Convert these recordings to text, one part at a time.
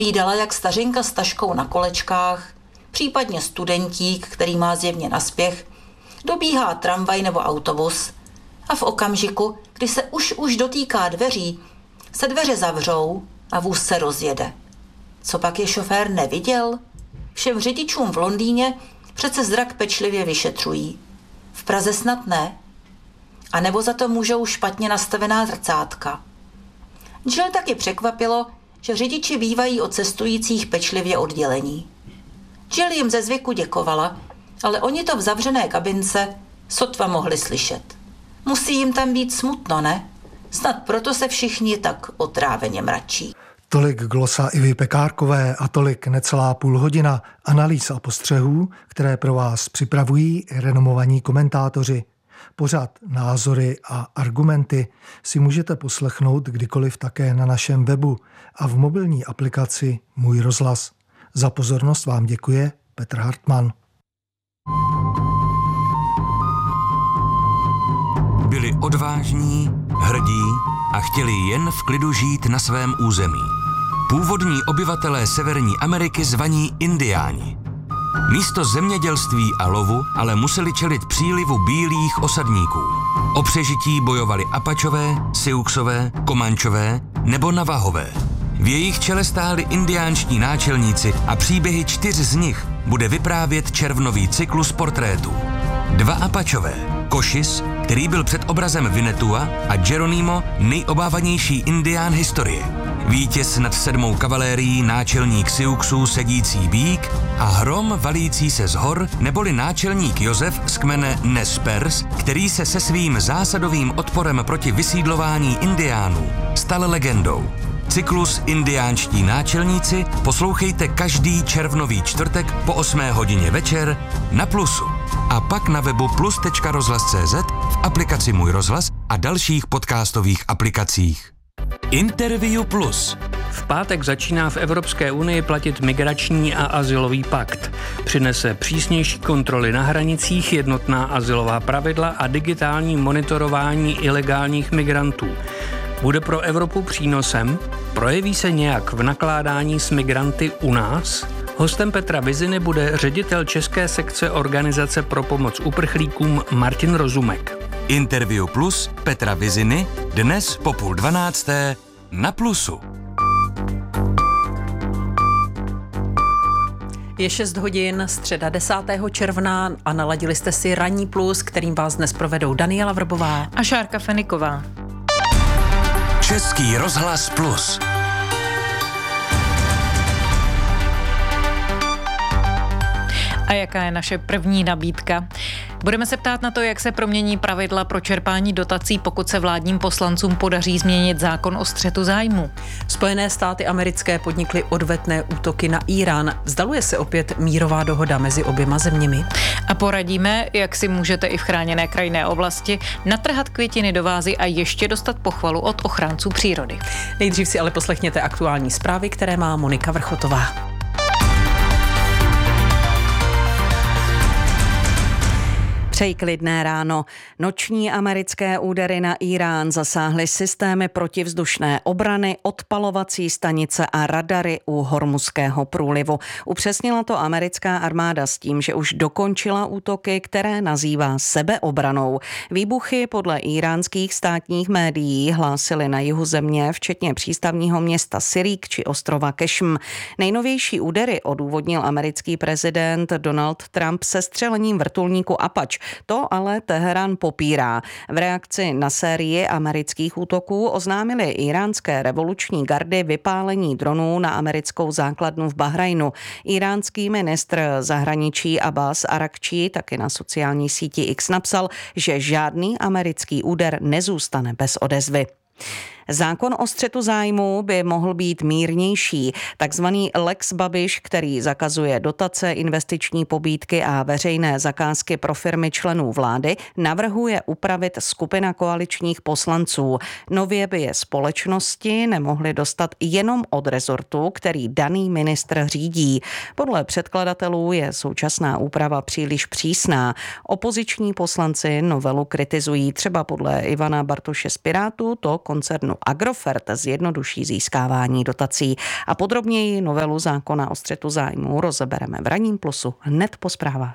Vídala, jak stařinka s taškou na kolečkách, případně studentík, který má zjevně naspěch, dobíhá tramvaj nebo autobus a v okamžiku, kdy se už dotýká dveří, se dveře zavřou a vůz se rozjede. Co pak je šofér neviděl? Všem řidičům v Londýně přece zrak pečlivě vyšetřují. V Praze snad ne. A nebo za to můžou špatně nastavená zrcátka. Jill taky překvapilo, že řidiči bývají od cestujících pečlivě oddělení. Jill jim ze zvyku děkovala, ale oni to v zavřené kabince sotva mohli slyšet. Musí jim tam být smutno, ne? Snad proto se všichni tak otráveně mračí. Tolik glosa Ivy Pekárkové a tolik necelá půl hodina analýz a postřehů, které pro vás připravují renomovaní komentátoři. Pořad, názory a argumenty si můžete poslechnout kdykoliv také na našem webu a v mobilní aplikaci Můj rozhlas. Za pozornost vám děkuje Petr Hartmann. Byli odvážní, hrdí a chtěli jen v klidu žít na svém území. Původní obyvatelé Severní Ameriky zvaní Indiáni. Místo zemědělství a lovu ale museli čelit přílivu bílých osadníků. O přežití bojovali Apačové, Siouxové, Komančové nebo Navahové. V jejich čele stáli indiánští náčelníci a příběhy 4 z nich bude vyprávět červnový cyklus portrétů. 2 Apačové, Cochise, který byl před obrazem Winnetua, a Geronimo, nejobávanější indián historie. Vítěz nad 7. kavalérií, náčelník Siouxů sedící býk a hrom valící se z hor, neboli náčelník Josef z kmene Nez Perce, který se se svým zásadovým odporem proti vysídlování indiánů stal legendou. Cyklus Indiánští náčelníci poslouchejte každý červnový čtvrtek po 8 hodině večer na Plusu. A pak na webu plus.rozhlas.cz, v aplikaci Můj rozhlas a dalších podcastových aplikacích. Interview Plus. V pátek začíná v Evropské unii platit migrační a azylový pakt. Přinese přísnější kontroly na hranicích, jednotná azylová pravidla a digitální monitorování ilegálních migrantů. Bude pro Evropu přínosem? Projeví se nějak v nakládání s migranty u nás? Hostem Petra Viziny bude ředitel české sekce Organizace pro pomoc uprchlíkům Martin Rozumek. Interview Plus Petra Viziny dnes po 11:30 na Plusu. Je 6 hodin, středa 10. června a naladili jste si Ranní Plus, kterým vás dnes provedou Daniela Vrbová a Šárka Feniková. Český rozhlas Plus. A jaká je naše první nabídka? Budeme se ptát na to, jak se promění pravidla pro čerpání dotací, pokud se vládním poslancům podaří změnit zákon o střetu zájmu. Spojené státy americké podnikly odvetné útoky na Írán. Vzdaluje se opět mírová dohoda mezi oběma zeměmi. A poradíme, jak si můžete i v chráněné krajinné oblasti natrhat květiny do vázy a ještě dostat pochvalu od ochránců přírody. Nejdřív si ale poslechněte aktuální zprávy, které má Monika Vrchotová. Přeji klidné ráno. Noční americké údery na Irán zasáhly systémy protivzdušné obrany, odpalovací stanice a radary u Hormuzského průlivu. Upřesnila to americká armáda s tím, že už dokončila útoky, které nazývá sebeobranou. Výbuchy podle íránských státních médií hlásily na jihu země, včetně přístavního města Sirík či ostrova Kešm. Nejnovější údery odůvodnil americký prezident Donald Trump sestřelením vrtulníku Apache. To ale Teherán popírá. V reakci na sérii amerických útoků oznámily iránské revoluční gardy vypálení dronů na americkou základnu v Bahrajnu. Iránský ministr zahraničí Abbas Arakčí taky na sociální síti X napsal, že žádný americký úder nezůstane bez odezvy. Zákon o střetu zájmu by mohl být mírnější. Takzvaný Lex Babiš, který zakazuje dotace, investiční pobídky a veřejné zakázky pro firmy členů vlády, navrhuje upravit skupina koaličních poslanců. Nově by je společnosti nemohly dostat jenom od rezortu, který daný ministr řídí. Podle předkladatelů je současná úprava příliš přísná. Opoziční poslanci novelu kritizují, třeba podle Ivana Bartoše z Pirátů to koncernu Agrofert zjednoduší získávání dotací. A podrobněji novelu zákona o střetu zájmů rozebereme v Ranním plusu hned po zprávách.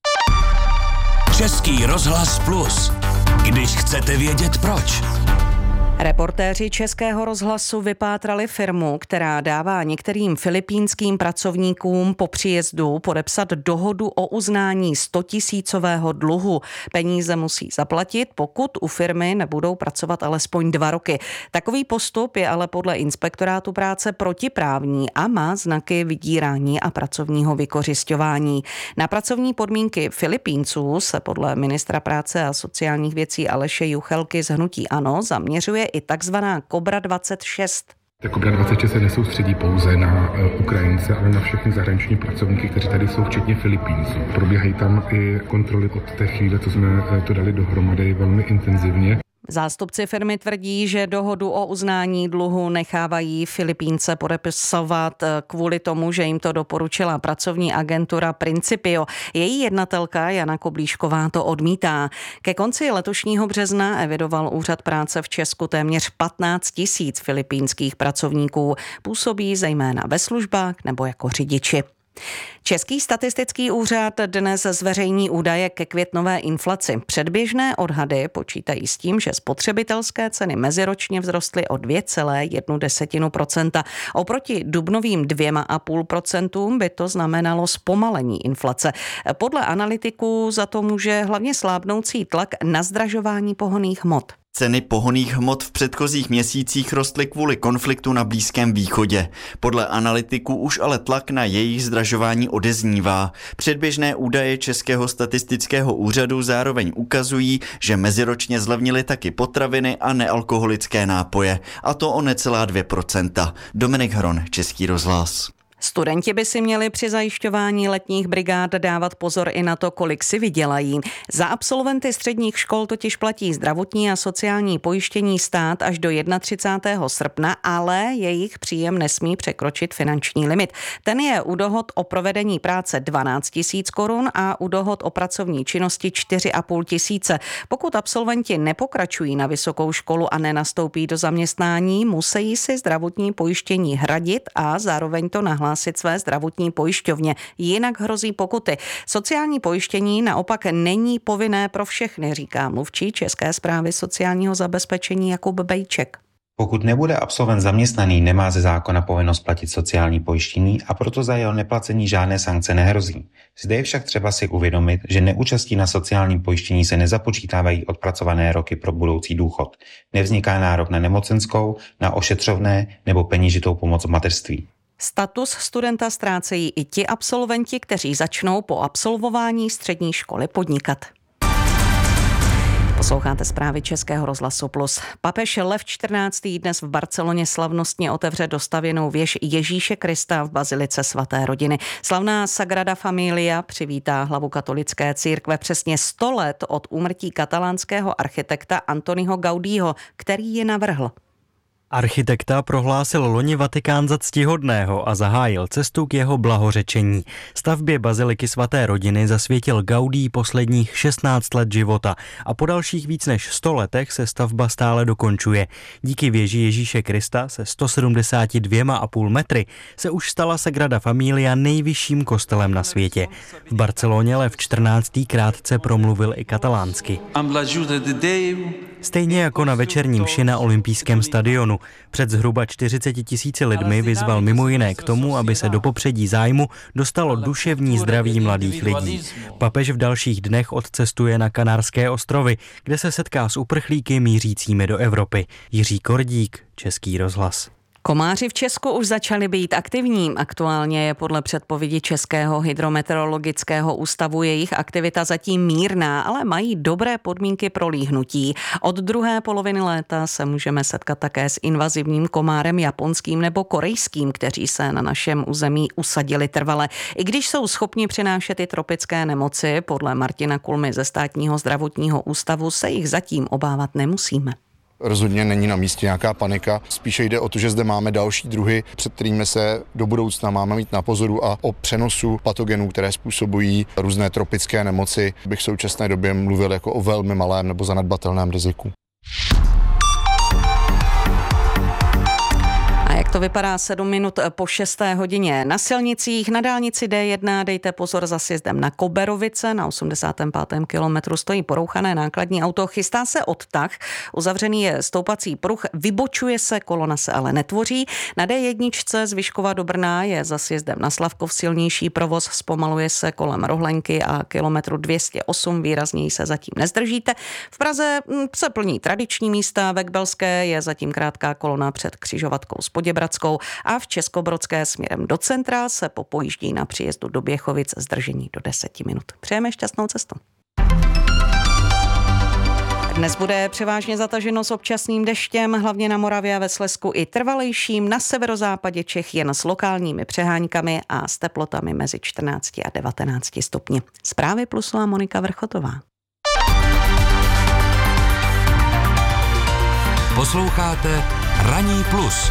Český rozhlas Plus. Když chcete vědět proč. Reportéři Českého rozhlasu vypátrali firmu, která dává některým filipínským pracovníkům po příjezdu podepsat dohodu o uznání 100 000 dluhu. Peníze musí zaplatit, pokud u firmy nebudou pracovat alespoň 2 roky. Takový postup je ale podle Inspektorátu práce protiprávní a má znaky vydírání a pracovního vykořisťování. Na pracovní podmínky Filipínců se podle ministra práce a sociálních věcí Aleše Juchelky z hnutí ANO zaměřuje i takzvaná Kobra 26. Ta Kobra 26 se nesoustředí pouze na Ukrajince, ale na všechny zahraniční pracovníky, kteří tady jsou, včetně Filipínců. Probíhají tam i kontroly od té chvíle, co jsme to dali dohromady velmi intenzivně. Zástupci firmy tvrdí, že dohodu o uznání dluhu nechávají Filipínce podepisovat kvůli tomu, že jim to doporučila pracovní agentura Principio. Její jednatelka Jana Koblíšková to odmítá. Ke konci letošního března evidoval Úřad práce v Česku téměř 15 000 filipínských pracovníků. Působí zejména ve službách nebo jako řidiči. Český statistický úřad dnes zveřejní údaje ke květnové inflaci. Předběžné odhady počítají s tím, že spotřebitelské ceny meziročně vzrostly o 2,1%. Oproti dubnovým 2,5% by to znamenalo zpomalení inflace. Podle analytiků za to může hlavně slábnoucí tlak na zdražování pohonných hmot. Ceny pohonných hmot v předchozích měsících rostly kvůli konfliktu na Blízkém východě. Podle analytiků už ale tlak na jejich zdražování odeznívá. Předběžné údaje Českého statistického úřadu zároveň ukazují, že meziročně zlevnily taky potraviny a nealkoholické nápoje, a to o necelá 2%. Dominik Hron, Český rozhlas. Studenti by si měli při zajišťování letních brigád dávat pozor i na to, kolik si vydělají. Za absolventy středních škol totiž platí zdravotní a sociální pojištění stát až do 31. srpna, ale jejich příjem nesmí překročit finanční limit. Ten je u dohod o provedení práce 12 000 korun a u dohod o pracovní činnosti 4 500. Pokud absolventi nepokračují na vysokou školu a nenastoupí do zaměstnání, musí si zdravotní pojištění hradit a zároveň to nahlásit své zdravotní pojišťovně, jinak hrozí pokuty. Sociální pojištění naopak není povinné pro všechny, říká mluvčí České správy sociálního zabezpečení Jakub Bejček. Pokud nebude absolvent zaměstnaný, nemá ze zákona povinnost platit sociální pojištění a proto za jeho neplacení žádné sankce nehrozí. Zde je však třeba si uvědomit, že neúčastí na sociálním pojištění se nezapočítávají odpracované roky pro budoucí důchod. Nevzniká nárok na nemocenskou, na ošetřovné nebo peněžitou pomoc v mateřství. Status studenta ztrácejí i ti absolventi, kteří začnou po absolvování střední školy podnikat. Posloucháte zprávy Českého rozhlasu Plus. Papež Lev XIV. Dnes v Barceloně slavnostně otevře dostavěnou věž Ježíše Krista v bazilice svaté rodiny. Slavná Sagrada Familia přivítá hlavu katolické církve přesně 100 let od úmrtí katalánského architekta Antoniho Gaudího, který ji navrhl. Architekta prohlásil loni Vatikán za ctihodného a zahájil cestu k jeho blahořečení. Stavbě baziliky svaté rodiny zasvětil Gaudí posledních 16 let života a po dalších víc než 100 letech se stavba stále dokončuje. Díky věži Ježíše Krista se 172,5 metry se už stala Sagrada Familia nejvyšším kostelem na světě. V Barceloně Lev XIV. Krátce promluvil i katalánsky. Stejně jako na večerní mši na olympijském stadionu. Před zhruba 40 000 lidmi vyzval mimo jiné k tomu, aby se do popředí zájmu dostalo duševní zdraví mladých lidí. Papež v dalších dnech odcestuje na Kanárské ostrovy, kde se setká s uprchlíky mířícími do Evropy. Jiří Kordík, Český rozhlas. Komáři v Česku už začali být aktivní. Aktuálně je podle předpovědi Českého hydrometeorologického ústavu jejich aktivita zatím mírná, ale mají dobré podmínky pro líhnutí. Od druhé poloviny léta se můžeme setkat také s invazivním komárem japonským nebo korejským, kteří se na našem území usadili trvale. I když jsou schopni přinášet i tropické nemoci, podle Martina Kulmy ze Státního zdravotního ústavu se jich zatím obávat nemusíme. Rozhodně není na místě nějaká panika, spíše jde o to, že zde máme další druhy, před kterými se do budoucna máme mít na pozoru a o přenosu patogenů, které způsobují různé tropické nemoci, bych v současné době mluvil jako o velmi malém nebo zanedbatelném riziku. To vypadá 7 minut po 6. hodině. Na silnicích na dálnici D1 dejte pozor za sjezdem na Koberovice. Na 85. kilometru stojí porouchané nákladní auto. Chystá se odtah. Uzavřený je stoupací pruh. Vybočuje se, kolona se ale netvoří. Na D1 z Vyškova do Brna je za sjezdem na Slavkov silnější provoz. Zpomaluje se kolem Rohlenky a kilometru 208. Výrazněji se zatím nezdržíte. V Praze se plní tradiční místa. Ve Kbelské je zatím krátká kolona před křižovatkou s Poděbradskou a v Českobrodské směrem do centra se popojíždí na příjezdu do Běchovic zdržení do 10 minut. Přejeme šťastnou cestu. Dnes bude převážně zataženo s občasným deštěm, hlavně na Moravě a ve Slezsku i trvalejším, na severozápadě Čech jen s lokálními přeháňkami a s teplotami mezi 14 a 19 stupni. Zprávy Plusu a Monika Vrchotová. Posloucháte Ranní plus.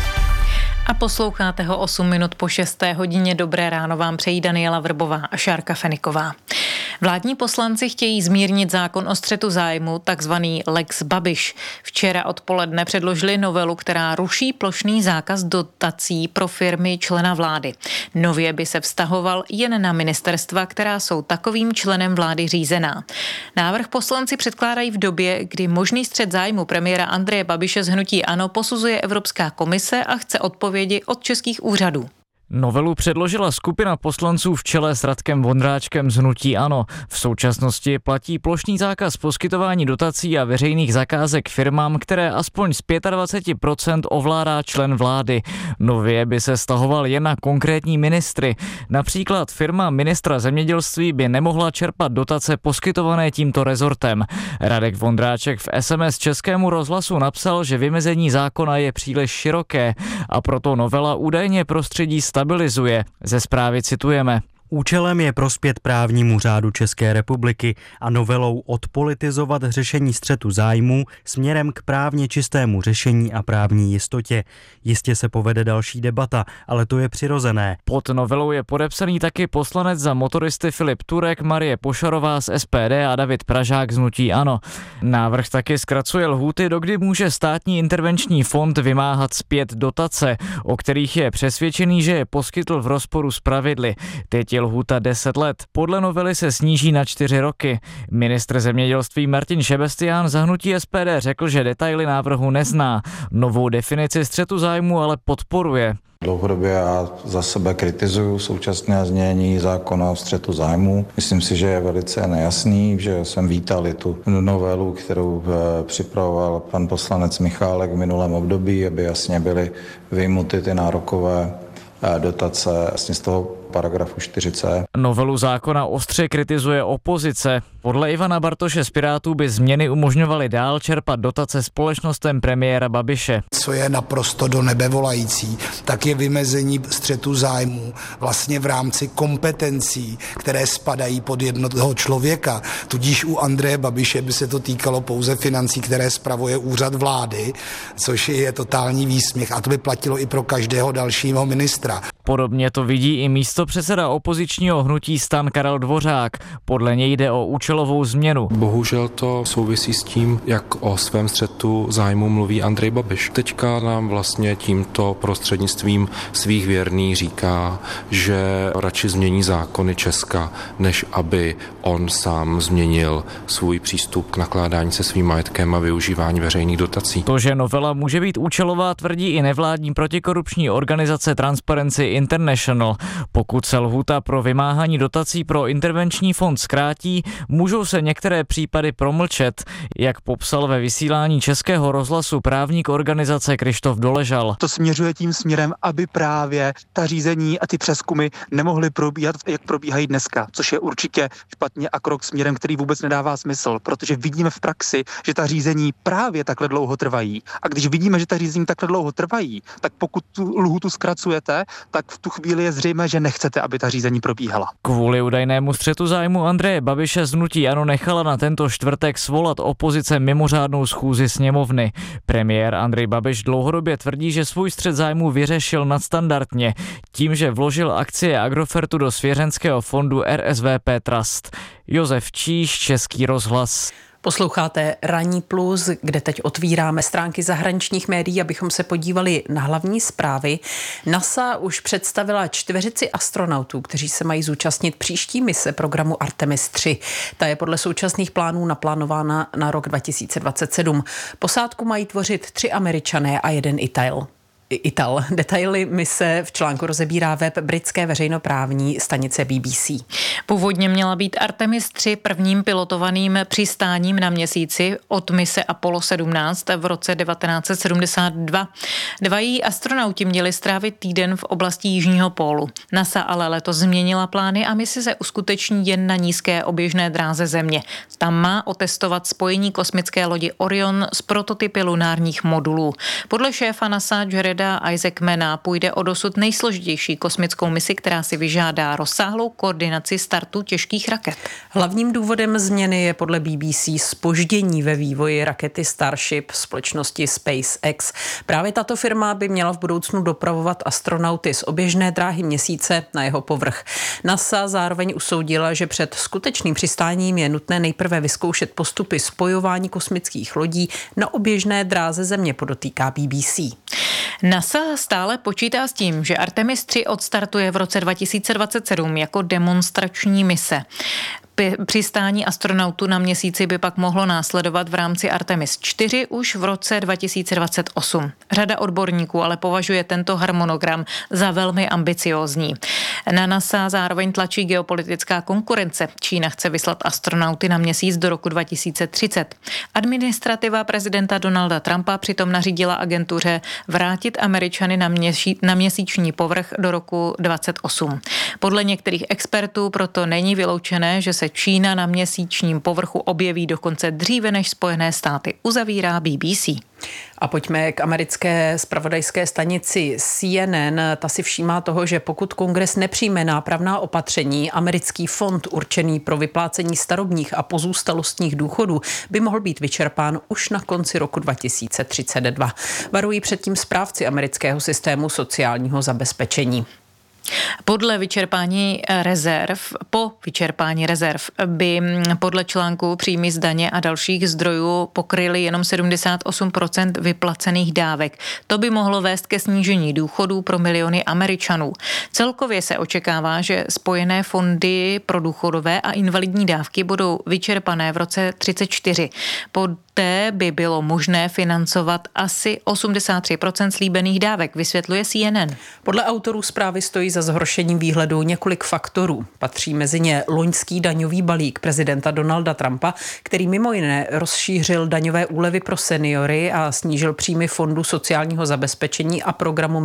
A posloucháte ho 8 minut po 6. hodině. Dobré ráno vám přejí Daniela Vrbová a Šárka Feniková. Vládní poslanci chtějí zmírnit zákon o střetu zájmu, takzvaný Lex Babiš. Včera odpoledne předložili novelu, která ruší plošný zákaz dotací pro firmy člena vlády. Nově by se vztahoval jen na ministerstva, která jsou takovým členem vlády řízená. Návrh poslanci předkládají v době, kdy možný střet zájmu premiéra Andreje Babiše z hnutí ANO posuzuje Evropská komise a chce odpovědi od českých úřadů. Novelu předložila skupina poslanců v čele s Radkem Vondráčkem z hnutí ANO. V současnosti platí plošný zákaz poskytování dotací a veřejných zakázek firmám, které aspoň z 25% ovládá člen vlády. Nově by se vztahoval jen na konkrétní ministry. Například firma ministra zemědělství by nemohla čerpat dotace poskytované tímto rezortem. Radek Vondráček v SMS Českému rozhlasu napsal, že vymezení zákona je příliš široké a proto novela údajně prostředí stabilizuje. Ze zprávy citujeme. Účelem je prospět právnímu řádu České republiky a novelou odpolitizovat řešení střetu zájmů směrem k právně čistému řešení a právní jistotě. Jistě se povede další debata, ale to je přirozené. Pod novelou je podepsaný taky poslanec za motoristy Filip Turek, Marie Pošarová z SPD a David Pražák z hnutí ANO. Návrh taky zkracuje lhůty, dokdy může státní intervenční fond vymáhat zpět dotace, o kterých je přesvědčený, že je poskytl v rozporu s pravidly. Teď je lhůta 10 let. Podle novely se sníží na 4 roky. Ministr zemědělství Martin Šebestián za hnutí SPD řekl, že detaily návrhu nezná. Novou definici střetu zájmu ale podporuje. Dlouhodobě já za sebe kritizuju současné znění zákona o střetu zájmu. Myslím si, že je velice nejasný, že jsem vítal i tu novelu, kterou připravoval pan poslanec Michálek v minulém období, aby jasně byly vyjmuty ty nárokové dotace z toho paragrafu 4c. Novelu zákona ostře kritizuje opozice. Podle Ivana Bartoše z Pirátů by změny umožňovaly dál čerpat dotace společnostem premiéra Babiše. Co je naprosto do nebe volající, tak je vymezení střetu zájmů vlastně v rámci kompetencí, které spadají pod jednoho člověka. Tudíž u Andreje Babiše by se to týkalo pouze financí, které spravuje úřad vlády, což je totální výsměch a to by platilo i pro každého dalšího ministra. Podobně to vidí i místopředseda opozičního hnutí STAN Karel Dvořák. Podle něj jde o účelovou změnu. Bohužel to souvisí s tím, jak o svém střetu zájmu mluví Andrej Babiš. Teďka nám vlastně tímto prostřednictvím svých věrných říká, že radši změní zákony Česka, než aby on sám změnil svůj přístup k nakládání se svým majetkem a využívání veřejných dotací. To, že novela může být účelová, tvrdí i nevládní protikorupční organizace Transparency International. Pokud se lhůta pro vymáhání dotací pro intervenční fond zkrátí, můžou se některé případy promlčet, jak popsal ve vysílání Českého rozhlasu právník organizace Krištof Doležal. To směřuje tím směrem, aby právě ta řízení a ty přezkumy nemohly probíhat, jak probíhají dneska, což je určitě špatně a krok směrem, který vůbec nedává smysl, protože vidíme v praxi, že ta řízení právě takhle dlouho trvají. A když vidíme, že ta řízení takhle dlouho trvají, tak pokud tu lhůtu zkracujete, tak v tu chvíli je zřejmé, že nechcete, aby ta řízení probíhala. Kvůli údajnému střetu zájmu Andreje Babiše z hnutí ANO nechala na tento čtvrtek svolat opozice mimořádnou schůzi sněmovny. Premiér Andrej Babiš dlouhodobě tvrdí, že svůj střet zájmu vyřešil nadstandardně tím, že vložil akcie Agrofertu do svěřenského fondu RSVP Trust. Josef Číš, Český rozhlas. Posloucháte Ranní plus, kde teď otvíráme stránky zahraničních médií, abychom se podívali na hlavní zprávy. NASA už představila 4 astronautů, kteří se mají zúčastnit příští mise programu Artemis 3. Ta je podle současných plánů naplánována na rok 2027. Posádku mají tvořit 3 Američané a 1 Ital. Detaily mise v článku rozebírá web britské veřejnoprávní stanice BBC. Původně měla být Artemis 3 prvním pilotovaným přistáním na měsíci od mise Apollo 17 v roce 1972. 2 její astronauti měli strávit týden v oblasti Jižního pólu. NASA ale letos změnila plány a mise se uskuteční jen na nízké oběžné dráze Země. Tam má otestovat spojení kosmické lodi Orion s prototypy lunárních modulů. Podle šéfa NASA Jareda Isaacmana půjde o dosud nejsložitější kosmickou misi, která si vyžádá rozsáhlou koordinaci startu těžkých raket. Hlavním důvodem změny je podle BBC zpoždění ve vývoji rakety Starship společnosti SpaceX. Právě tato firma by měla v budoucnu dopravovat astronauty z oběžné dráhy Měsíce na jeho povrch. NASA zároveň usoudila, že před skutečným přistáním je nutné nejprve vyzkoušet postupy spojování kosmických lodí na oběžné dráze Země, podotýká BBC. NASA stále počítá s tím, že Artemis 3 odstartuje v roce 2027 jako demonstrační mise. Přistání astronautů na Měsíci by pak mohlo následovat v rámci Artemis 4 už v roce 2028. Řada odborníků ale považuje tento harmonogram za velmi ambiciózní. Na NASA zároveň tlačí geopolitická konkurence. Čína chce vyslat astronauty na Měsíc do roku 2030. Administrativa prezidenta Donalda Trumpa přitom nařídila agentuře vrátit Američany na měsíční povrch do roku 2028. Podle některých expertů proto není vyloučené, že se Čína na měsíčním povrchu objeví dokonce dříve než Spojené státy, uzavírá BBC. A pojďme k americké zpravodajské stanici CNN. Ta si všímá toho, že pokud kongres nepřijme nápravná opatření, americký fond určený pro vyplácení starobních a pozůstalostních důchodů by mohl být vyčerpán už na konci roku 2032. Varují předtím správci amerického systému sociálního zabezpečení. Po vyčerpání rezerv by podle článku příjmy z daně a dalších zdrojů pokryly jenom 78% vyplacených dávek. To by mohlo vést ke snížení důchodů pro miliony Američanů. Celkově se očekává, že spojené fondy pro důchodové a invalidní dávky budou vyčerpané v roce 34. Poté by bylo možné financovat asi 83% slíbených dávek, vysvětluje CNN. Podle autorů zprávy stojí za zhoršením výhledu několik faktorů. Patří mezi ně loňský daňový balík prezidenta Donalda Trumpa, který mimo jiné rozšířil daňové úlevy pro seniory a snížil příjmy fondu sociálního zabezpečení a programu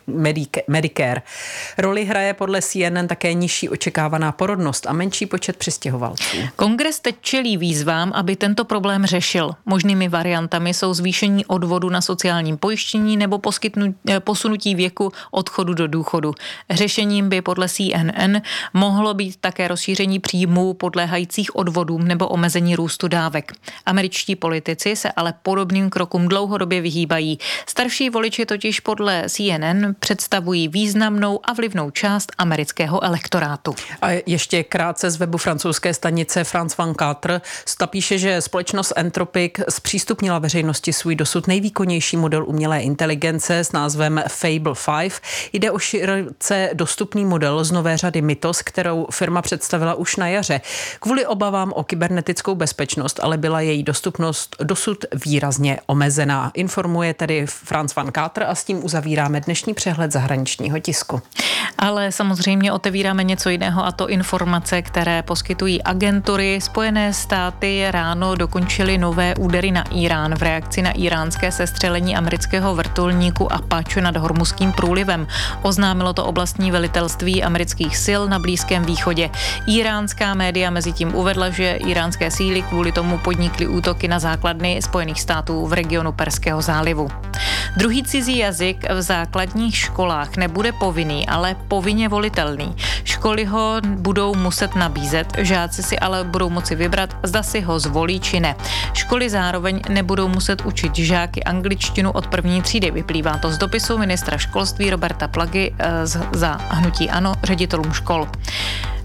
Medicare. Roli hraje podle CNN také nižší očekávaná porodnost a menší počet přistěhovalců. Kongres teď čelí výzvám, aby tento problém řešil. Možnými variantami jsou zvýšení odvodu na sociálním pojištění nebo posunutí věku odchodu do důchodu. Řešením by podle CNN mohlo být také rozšíření příjmů podléhajících odvodům nebo omezení růstu dávek. Američtí politici se ale podobným krokům dlouhodobě vyhýbají. Starší voliči totiž podle CNN představují významnou a vlivnou část amerického elektorátu. A ještě krátce z webu francouzské stanice France 24 píše, že společnost Anthropic zpřístupnila veřejnosti svůj dosud nejvýkonnější model umělé inteligence s názvem Fable 5. Jde o široce dostupný model z nové řady Mythos, kterou firma představila už na jaře. Kvůli obavám o kybernetickou bezpečnost ale byla její dostupnost dosud výrazně omezená. Informuje tedy France 24 a s tím uzavíráme dnešní přehled zahraničního tisku. Ale samozřejmě otevíráme něco jiného, a to informace, které poskytují agentury. Spojené státy ráno dokončily nové údery na Irán v reakci na iránské sestřelení amerického vrtulníku Apache nad Hormuzským průlivem. Oznámilo to oblastní velitelství amerických sil na Blízkém východě. Iránská média mezitím uvedla, že iránské síly kvůli tomu podnikly útoky na základny Spojených států v regionu Perského zálivu. Druhý cizí jazyk v základních školách nebude povinný, ale povinně volitelný. Školy ho budou muset nabízet, žáci si ale budou moci vybrat, zda si ho zvolí či ne. Školy zároveň nebudou muset učit žáky angličtinu od první třídy. Vyplývá to z dopisu ministra školství Roberta Plagy za hnutí ANO ředitelům škol.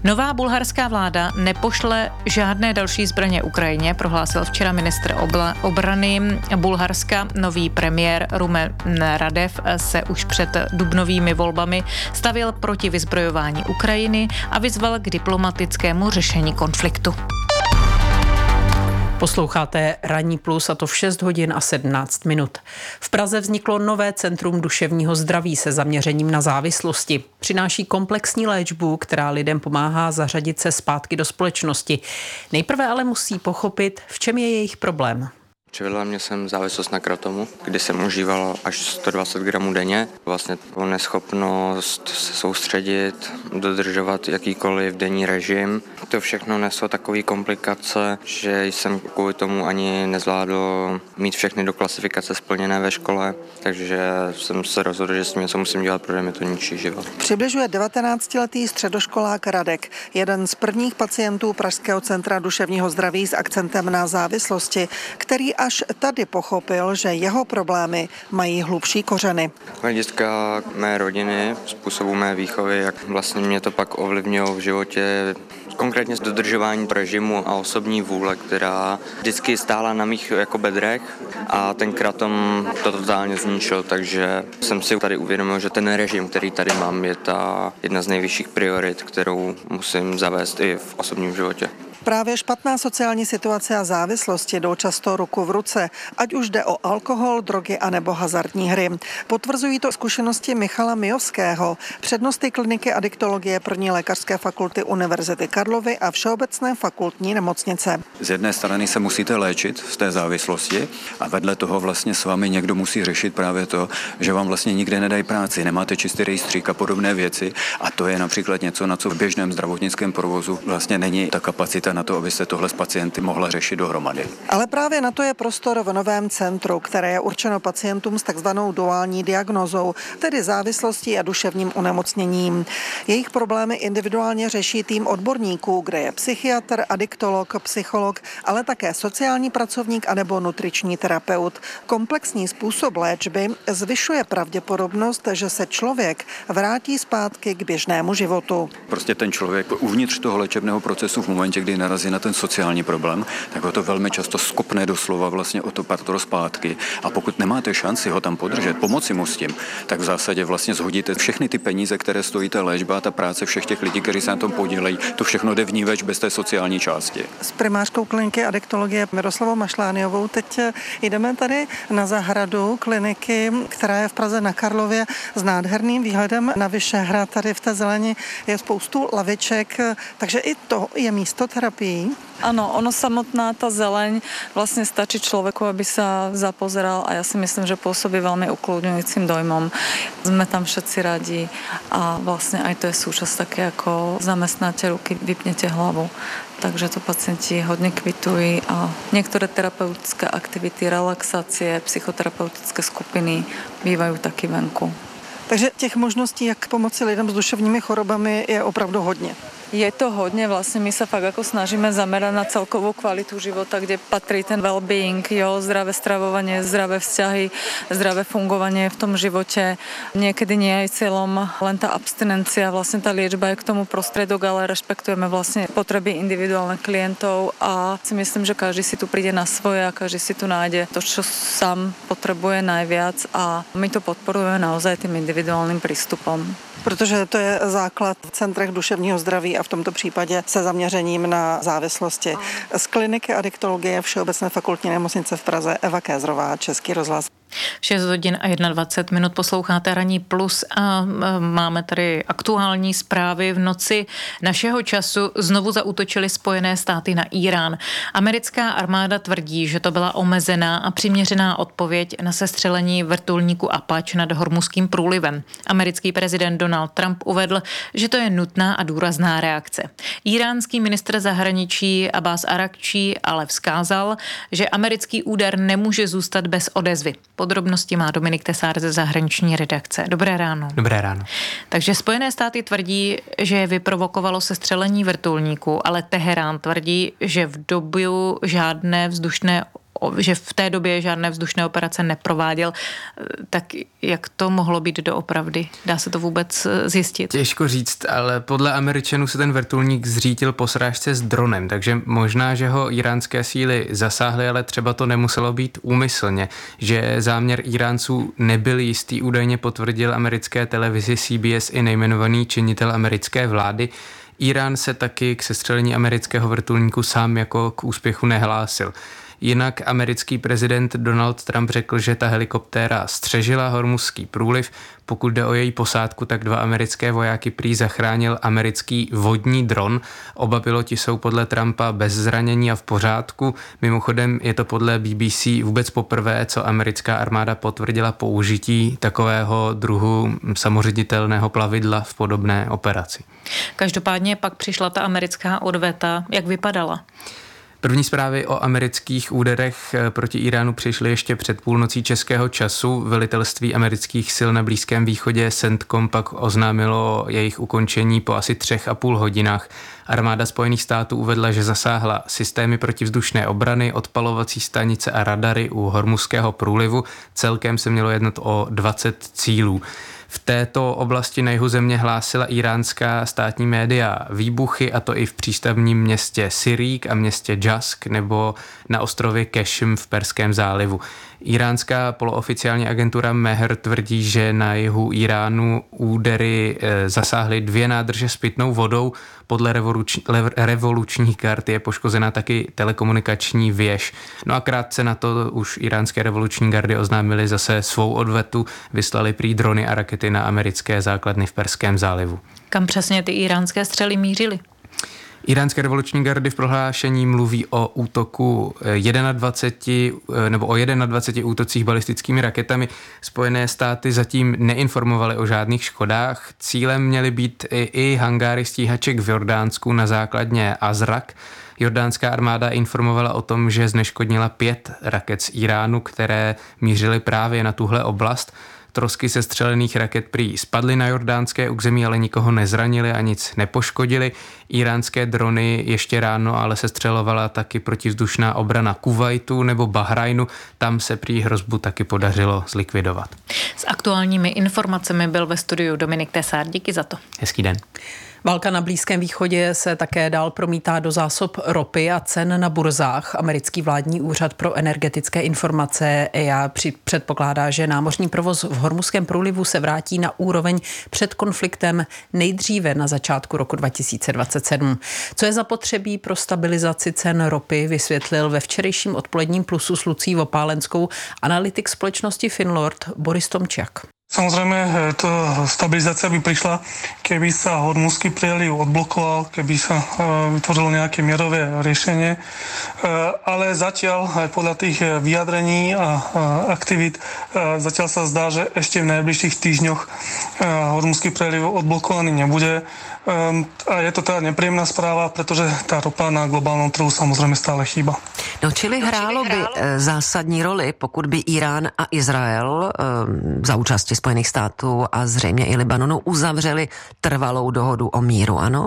Nová bulharská vláda nepošle žádné další zbraně Ukrajině, prohlásil včera ministr obrany Bulharska. Nový premiér Rumen Radev se už před dubnovými volbami stavil proti vyzbrojování Ukrajiny a vyzval k diplomatickému řešení konfliktu. Posloucháte Ranní plus, a to v 6 hodin a 17 minut. V Praze vzniklo nové centrum duševního zdraví se zaměřením na závislosti. Přináší komplexní léčbu, která lidem pomáhá zařadit se zpátky do společnosti. Nejprve ale musí pochopit, v čem je jejich problém. Přivedla mě jsem závislost na kratomu, kdy jsem užíval až 120 gramů denně. Vlastně neschopnost se soustředit, dodržovat jakýkoliv denní režim. To všechno neslo takové komplikace, že jsem kvůli tomu ani nezvládl mít všechny do klasifikace splněné ve škole, takže jsem se rozhodl, že s tím něco musím dělat, protože mi to ničí život. Přibližuje 19letý středoškolák Radek, jeden z prvních pacientů Pražského centra duševního zdraví s akcentem na závislosti, který až tady pochopil, že jeho problémy mají hlubší kořeny. Hlediska mé rodiny, způsobu mé výchovy, jak vlastně mě to pak ovlivnilo v životě, konkrétně dodržování režimu a osobní vůle, která vždycky stála na mých jako bedrech a ten kratom to totálně zničil, takže jsem si tady uvědomil, že ten režim, který tady mám, je ta jedna z nejvyšších priorit, kterou musím zavést i v osobním životě. Právě špatná sociální situace a závislosti jdou často ruku v ruce, ať už jde o alkohol, drogy anebo hazardní hry. Potvrzují to zkušenosti Michala Mijovského, přednosty kliniky adiktologie 1. lékařské fakulty Univerzity Karlovy a Všeobecné fakultní nemocnice. Z jedné strany se musíte léčit z té závislosti a vedle toho vlastně s vámi někdo musí řešit právě to, že vám vlastně nikde nedají práci, nemáte čistý rejstřík a podobné věci, a to je například něco, na co v běžném zdravotnickém provozu vlastně není ta kapacita na to, aby se tohle s pacienty mohla řešit dohromady. Ale právě na to je prostor v novém centru, které je určeno pacientům s takzvanou duální diagnózou, tedy závislostí a duševním onemocněním. Jejich problémy individuálně řeší tým odborníků, kde je psychiatr, adiktolog, psycholog, ale také sociální pracovník anebo nutriční terapeut. Komplexní způsob léčby zvyšuje pravděpodobnost, že se člověk vrátí zpátky k běžnému životu. Prostě ten člověk uvnitř toho léčebného procesu v momentě, kdy narazí na ten sociální problém, tak ho to velmi často skopne doslova vlastně o to partro zpátky. A pokud nemáte šanci ho tam podržet, pomoci mu s tím, tak v zásadě vlastně zhodíte všechny ty peníze, které stojí ta léčba, ta práce všech těch lidí, kteří se na tom podílejí, to všechno jde vníveč bez té sociální části. S primářkou kliniky adiktologie Miroslavou Mašlániovou teď jdeme tady na zahradu kliniky, která je v Praze na Karlově s nádherným výhledem na Vyšehrad. Tady v té zeleni je spoustu laviček, takže i to je místo terapii. Áno, ono samotná tá zeleň vlastne stačí človeku, aby sa zapozeral, a ja si myslím, že pôsobí veľmi ukludňujúcim dojmom. Sme tam všetci radi a vlastne aj to je súčasť také, ako zamestnáte ruky, vypnete hlavu. Takže to pacienti hodne kvitujú a niektoré terapeutické aktivity, relaxácie, psychoterapeutické skupiny bývajú taky venku. Takže těch možností, jak pomoci lidem s duševními chorobami, je opravdu hodně. Je to hodne, vlastne my sa fakt ako snažíme zamerať na celkovú kvalitu života, kde patrí ten well-being, zdravé stravovanie, zdravé vzťahy, zdravé fungovanie v tom živote. Niekedy nie je cieľom len tá abstinencia, vlastne tá liečba je k tomu prostredok, ale rešpektujeme vlastne potreby individuálnych klientov a si myslím, že každý si tu príde na svoje a každý si tu nájde to, čo sám potrebuje najviac a my to podporujeme naozaj tým individuálnym prístupom. Protože to je základ v centrech duševního zdraví a v tomto případě se zaměřením na závislosti. Z kliniky adiktologie Všeobecné fakultní nemocnice v Praze Eva Kézrová, Český rozhlas. 6 hodin a 21 minut posloucháte Ranní plus a máme tady aktuální zprávy. V noci našeho času znovu zaútočily Spojené státy na Irán. Americká armáda tvrdí, že to byla omezená a přiměřená odpověď na sestřelení vrtulníku Apache nad Hormuzským průlivem. Americký prezident Donald Trump uvedl, že to je nutná a důrazná reakce. Iránský ministr zahraničí Abbas Arakčí ale vzkázal, že americký úder nemůže zůstat bez odezvy. Podrobnosti má Dominik Tesár ze zahraniční redakce. Dobré ráno. Dobré ráno. Takže Spojené státy tvrdí, že vyprovokovalo sestřelení vrtulníku, ale Teherán tvrdí, že v dobu žádné vzdušné že v té době žádné vzdušné operace neprováděl. Tak jak to mohlo být doopravdy? Dá se to vůbec zjistit? Těžko říct, ale podle Američanů se ten vrtulník zřítil po srážce s dronem, takže možná, že ho iránské síly zasáhly, ale třeba to nemuselo být úmyslně, že záměr Iránců nebyl jistý, údajně potvrdil americké televizi CBS i nejmenovaný činitel americké vlády. Irán se taky k sestřelení amerického vrtulníku sám jako k úspěchu nehlásil. Jinak americký prezident Donald Trump řekl, že ta helikoptéra střežila Hormuzský průliv. Pokud jde o její posádku, tak 2 americké vojáky prý zachránil americký vodní dron. Oba piloti jsou podle Trumpa bez zranění a v pořádku. Mimochodem je to podle BBC vůbec poprvé, co americká armáda potvrdila použití takového druhu samoředitelného plavidla v podobné operaci. Každopádně pak přišla ta americká odveta. Jak vypadala? První zprávy o amerických úderech proti Iránu přišly ještě před půlnocí českého času. Velitelství amerických sil na Blízkém východě CENTCOM pak oznámilo jejich ukončení po asi 3,5 hodinách. Armáda Spojených států uvedla, že zasáhla systémy protivzdušné obrany, odpalovací stanice a radary u Hormuzského průlivu. Celkem se mělo jednat o 20 cílů. V této oblasti na jihu země hlásila iránská státní média výbuchy, a to i v přístavním městě Sirík a městě Jask nebo na ostrově Kešm v Perském zálivu. Iránská polooficiální agentura Mehr tvrdí, že na jihu Iránu údery zasáhly 2 nádrže s pitnou vodou. Podle revolučních gard je poškozena taky telekomunikační věž. No a krátce na to už iránské revoluční gardy oznámily zase svou odvetu, vyslali prý drony a rakety na americké základny v Perském zálivu. Kam přesně ty iránské střely mířily? Iránské revoluční gardy v prohlášení mluví o útoku 21 útocích balistickými raketami. Spojené státy zatím neinformovaly o žádných škodách. Cílem měly být i hangáry stíhaček v Jordánsku na základně Azrak. Jordánská armáda informovala o tom, že zneškodnila 5 raket z Iránu, které mířily právě na tuhle oblast. Trosky sestřelených raket prý spadly na jordánské území, ale nikoho nezranili a nic nepoškodili. Iránské drony ještě ráno ale sestřelovala taky protivzdušná obrana Kuvajtu nebo Bahrajnu. Tam se prý hrozbu taky podařilo zlikvidovat. S aktuálními informacemi byl ve studiu Dominik Tesár. Díky za to. Hezký den. Válka na Blízkém východě se také dál promítá do zásob ropy a cen na burzách. Americký vládní úřad pro energetické informace EIA předpokládá, že námořní provoz v Hormuzském průlivu se vrátí na úroveň před konfliktem nejdříve na začátku roku 2027. Co je zapotřebí pro stabilizaci cen ropy, vysvětlil ve včerejším odpoledním Plusu s Lucí Vopálenskou analytik společnosti Finlord Boris Tomčák. Samozrejme, to stabilizácia by prišla, keby sa Hormuzský prieliv odblokoval, keby sa vytvorilo nejaké mierové riešenie. Ale zatiaľ aj podľa tých vyjadrení a aktivít zatiaľ sa zdá, že ešte v najbližších týždňoch Hormuzský prieliv odblokovaný nebude. A je to teda nepříjemná zpráva, protože ta ropa na globálnom trhu samozřejmě stále chýba. No, čili hrálo by zásadní roli, pokud by Irán a Izrael za účasti Spojených států a zřejmě i Libanonu uzavřeli trvalou dohodu o míru, ano?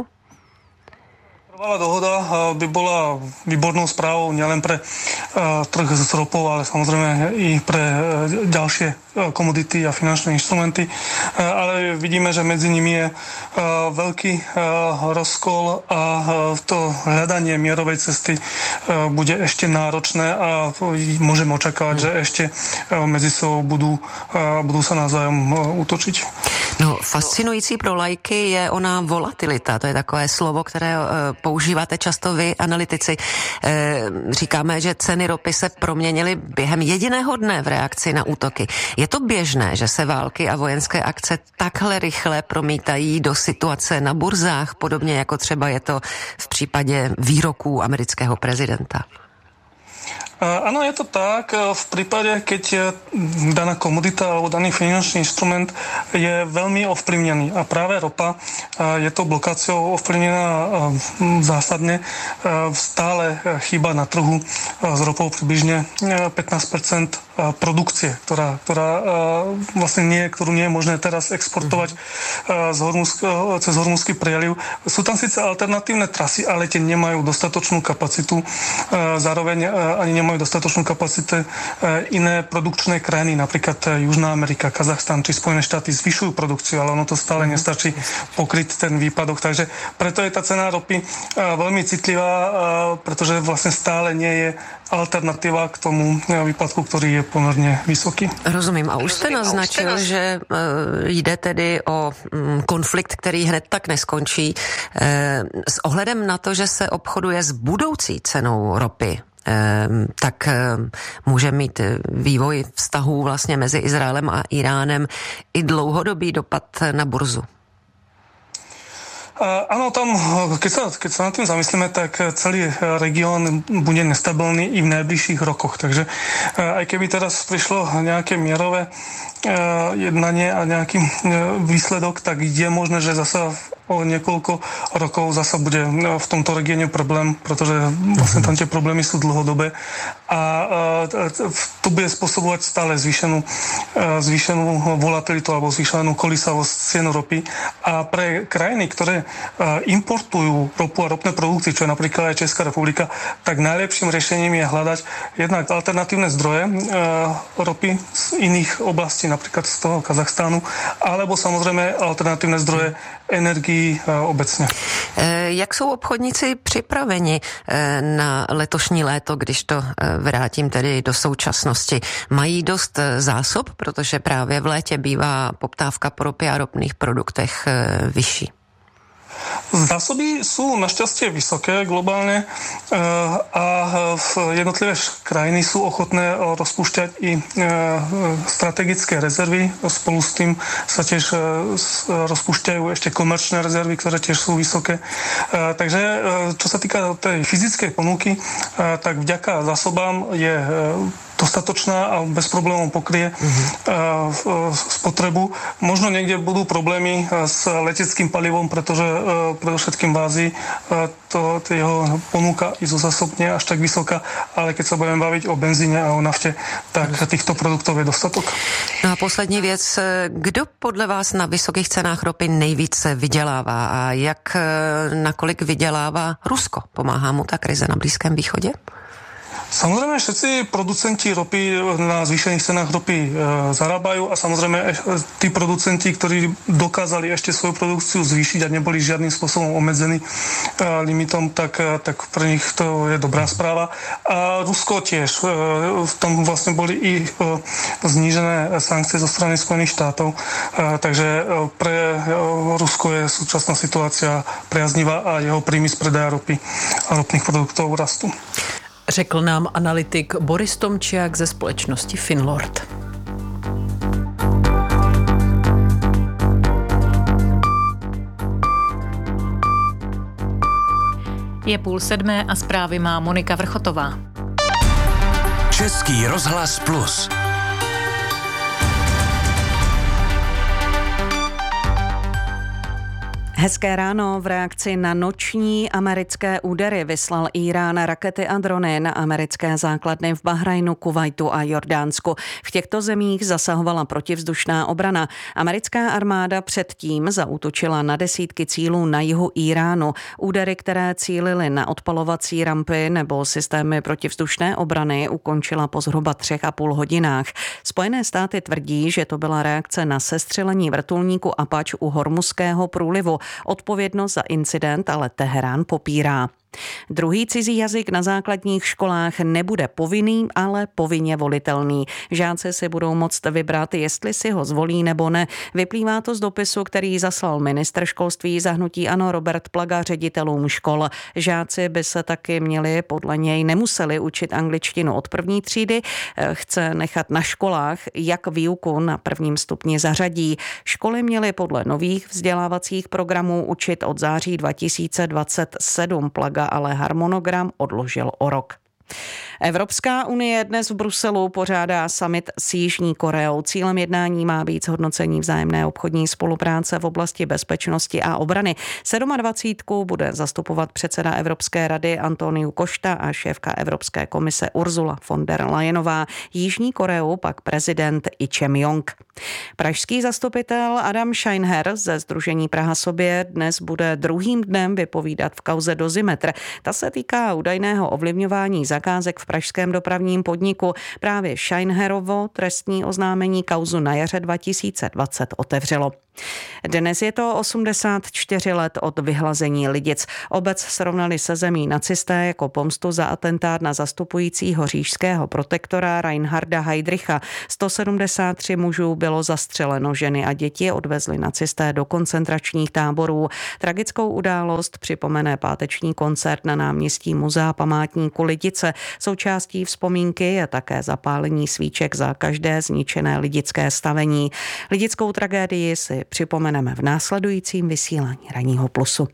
Trvalá dohoda by bola výbornou správou nielen pre trh s ropou, ale samozrejme i pre ďalšie komodity a finančné inštrumenty. Ale vidíme, že medzi nimi je veľký rozkol a to hľadanie mierovej cesty bude ešte náročné a môžeme očakávať, že ešte medzi sebou budú sa navzájom útočiť. No, fascinující pro lajky je ona volatilita, to je takové slovo, které používáte často vy, analytici. Říkáme, že ceny ropy se proměnily během jediného dne v reakci na útoky. Je to běžné, že se války a vojenské akce takhle rychle promítají do situace na burzách, podobně jako třeba je to v případě výroků amerického prezidenta? Áno, je to tak. V prípade, keď daná komodita alebo daný finančný instrument je veľmi ovplyvnený a práve ropa je to blokáciou ovplyvnená zásadne. Stále chýba na trhu s ropou približne 15% produkcie, ktorá vlastne ktorú nie je možné teraz exportovať cez Hormuzský prieliv. Sú tam síce alternatívne trasy, ale tie nemajú dostatočnú kapacitu. Zároveň ani nemajú dostatočnú kapacitu iné produkčné krajiny, napríklad Južná Amerika, Kazachstan či Spojené štáty zvyšujú produkciu, ale ono to stále nestačí pokryť ten výpadok. Takže preto je tá cena ropy veľmi citlivá, pretože vlastne stále nie je alternativa k tomu výpadku, ktorý je pomerne vysoký. Rozumím. A už jste naznačil, že jde tedy o konflikt, který hned tak neskončí. S ohledem na to, že se obchoduje s budoucí cenou ropy, tak může mít vývoj vztahů vlastně mezi Izraelem a Iránem i dlouhodobý dopad na burzu. Áno, tam, keď sa nad tým zamyslíme, tak celý región bude nestabilný i v najbližších rokoch. Takže aj keby teraz prišlo nejaké mierové jednanie a nejaký výsledok, tak je možné, že zasa o niekoľko rokov zasa bude v tomto regióne problém, pretože vlastne tam tie problémy sú dlhodobé a to bude spôsobovať stále zvýšenú volatilitu alebo zvýšenú kolísavosť cien ropy. A pre krajiny, ktoré importujú ropu a ropné produkty, čo je napríklad aj Česká republika, tak najlepším riešením je hľadať jednak alternatívne zdroje ropy z iných oblastí, napríklad z toho Kazachstánu, alebo samozrejme alternatívne zdroje energií obecně. Jak jsou obchodníci připraveni na letošní léto, když to vrátím tedy do současnosti? Mají dost zásob, protože právě v létě bývá poptávka po ropě a ropných produktech vyšší? Zásoby sú našťastie vysoké globálne a jednotlivé krajiny sú ochotné rozpúšťať i strategické rezervy. Spolu s tým sa tiež rozpúšťajú ešte komerčné rezervy, ktoré tiež sú vysoké. Takže čo sa týka tej fyzickej ponuky, tak vďaka zásobám je dostatočná a bez problémov pokrie spotrebu. Možno niekde budú problémy s leteckým palivom, pretože predovšetkým v Ázii jeho ponuka i zo zásob nie až tak vysoká, ale keď sa budeme baviť o benzíne a o nafte, tak týchto produktov je dostatok. No a poslední věc, kdo podle vás na vysokých cenách ropy nejvíce vydělává a jak nakolik vydělává Rusko? Pomáhá mu ta krize na Blízkém východě? Samozrejme, všetci producenti ropy na zvýšených cenách ropy zarábajú a samozrejme tí producenti, ktorí dokázali ešte svoju produkciu zvýšiť a neboli žiadnym spôsobom obmedzení limitom, tak pre nich to je dobrá správa. A Rusko tiež. Tam vlastne boli i znížené sankcie zo strany Spojených štátov. Takže pre Rusko je súčasná situácia priaznivá a jeho príjmy z predaja ropy a ropných produktov rastú. Řekl nám analytik Boris Tomčiak ze společnosti Finlord. Je 6:30 a zprávy má Monika Vrchotová. Český rozhlas Plus. Hezké ráno. V reakci na noční americké údery vyslal Írán rakety a drony na americké základny v Bahrajnu, Kuvajtu a Jordánsku. V těchto zemích zasahovala protivzdušná obrana. Americká armáda předtím zaútočila na desítky cílů na jihu Iránu. Údery, které cílily na odpalovací rampy nebo systémy protivzdušné obrany, ukončila po zhruba 3,5 hodinách. Spojené státy tvrdí, že to byla reakce na sestřelení vrtulníku Apache u Hormuzského průlivu. Odpovědnost za incident ale Teherán popírá. Druhý cizí jazyk na základních školách nebude povinný, ale povinně volitelný. Žáci si budou moct vybrat, jestli si ho zvolí nebo ne. Vyplývá to z dopisu, který zaslal ministr školství za hnutí ANO Robert Plaga ředitelům škol. Žáci by se taky měli, podle něj nemuseli učit angličtinu od první třídy. Chce nechat na školách, jak výuku na prvním stupni zařadí. Školy měly podle nových vzdělávacích programů učit od září 2027. Plaga ale harmonogram odložil o rok. Evropská unie dnes v Bruselu pořádá summit s Jižní Koreou. Cílem jednání má být zhodnocení vzájemné obchodní spolupráce v oblasti bezpečnosti a obrany. 27. bude zastupovat předseda Evropské rady Antoniu Costa a šéfka Evropské komise Ursula von der Leyenová. Jižní Koreu pak prezident Lee Jae-myung. Pražský zastupitel Adam Scheinherr ze sdružení Praha sobě dnes bude druhým dnem vypovídat v kauze Dozimetr. Ta se týká údajného ovlivňování zakázek v pražském dopravním podniku. Právě Scheinherrovo trestní oznámení kauzu na jaře 2020 otevřelo. Dnes je to 84 let od vyhlazení Lidic. Obec srovnali se zemí nacisté jako pomstu za atentát na zastupujícího říšského protektora Reinharda Heydricha. 173 mužů bylo zastřeleno, ženy a děti odvezli nacisté do koncentračních táborů. Tragickou událost připomene páteční koncert na náměstí Muzea památníku Lidice. Součástí vzpomínky je také zapálení svíček za každé zničené lidické stavení. Lidickou tragédii si připomeneme v následujícím vysílání Ranního plusu.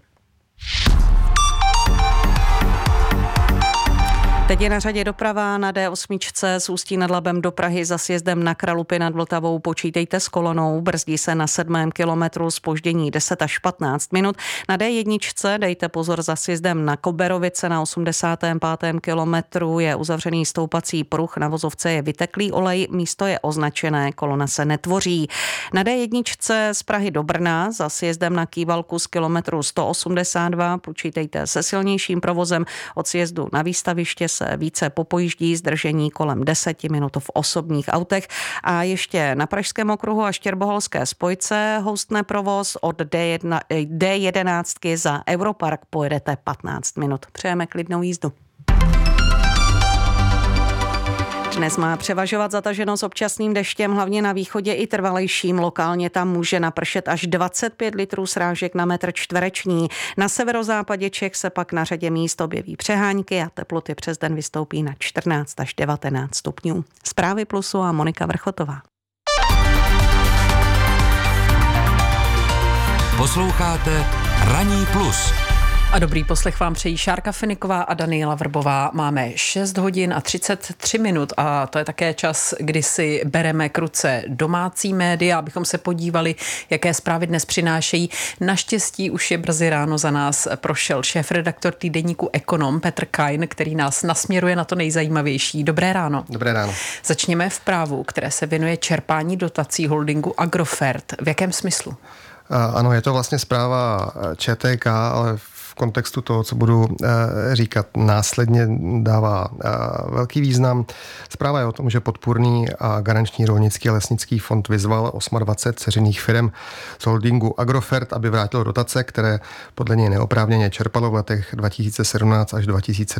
Teď je na řadě doprava na D8 z Ústí nad Labem do Prahy za sjezdem na Kralupy nad Vltavou. Počítejte s kolonou, brzdí se na 7. kilometru, zpoždění 10 až 15 minut. Na D1 dejte pozor za sjezdem na Koberovice na 85. kilometru. Je uzavřený stoupací pruh, na vozovce je vyteklý olej, místo je označené, kolona se netvoří. Na D1 z Prahy do Brna za sjezdem na Kývalku z kilometru 182 počítejte se silnějším provozem. Od sjezdu na Výstaviště se více popojíždí, zdržení kolem 10 minut v osobních autech. A ještě na Pražském okruhu a Štěrboholské spojce houstne provoz od D11 za Europark pojedete 15 minut. Přejeme klidnou jízdu. Dnes má převažovat zataženo s občasným deštěm, hlavně na východě i trvalejším. Lokálně tam může napršet až 25 litrů srážek na metr čtvereční. Na severozápadě Čech se pak na řadě míst objeví přehánky a teploty přes den vystoupí na 14 až 19 stupňů. Zprávy Plusu a Monika Vrchotová. Posloucháte Ranní plus. A dobrý poslech vám přejí Šárka Feniková a Daniela Vrbová. Máme 6 hodin a 33 minut a to je také čas, kdy si bereme k ruce domácí média, abychom se podívali, jaké zprávy dnes přinášejí. Naštěstí už je brzy ráno za nás prošel šéfredaktor týdeníku Ekonom Petr Kain, který nás nasměruje na to nejzajímavější. Dobré ráno. Dobré ráno. Začněme v právu, které se věnuje čerpání dotací holdingu Agrofert. V jakém smyslu? Ano, je to vlastně zpráva ČTK, ale v kontextu toho, co budu říkat následně, dává velký význam. Zpráva je o tom, že podpůrný a garanční rolnický a lesnický fond vyzval 28 dceřiných firem z holdingu Agrofert, aby vrátilo dotace, které podle něj neoprávněně čerpalo v letech 2017 až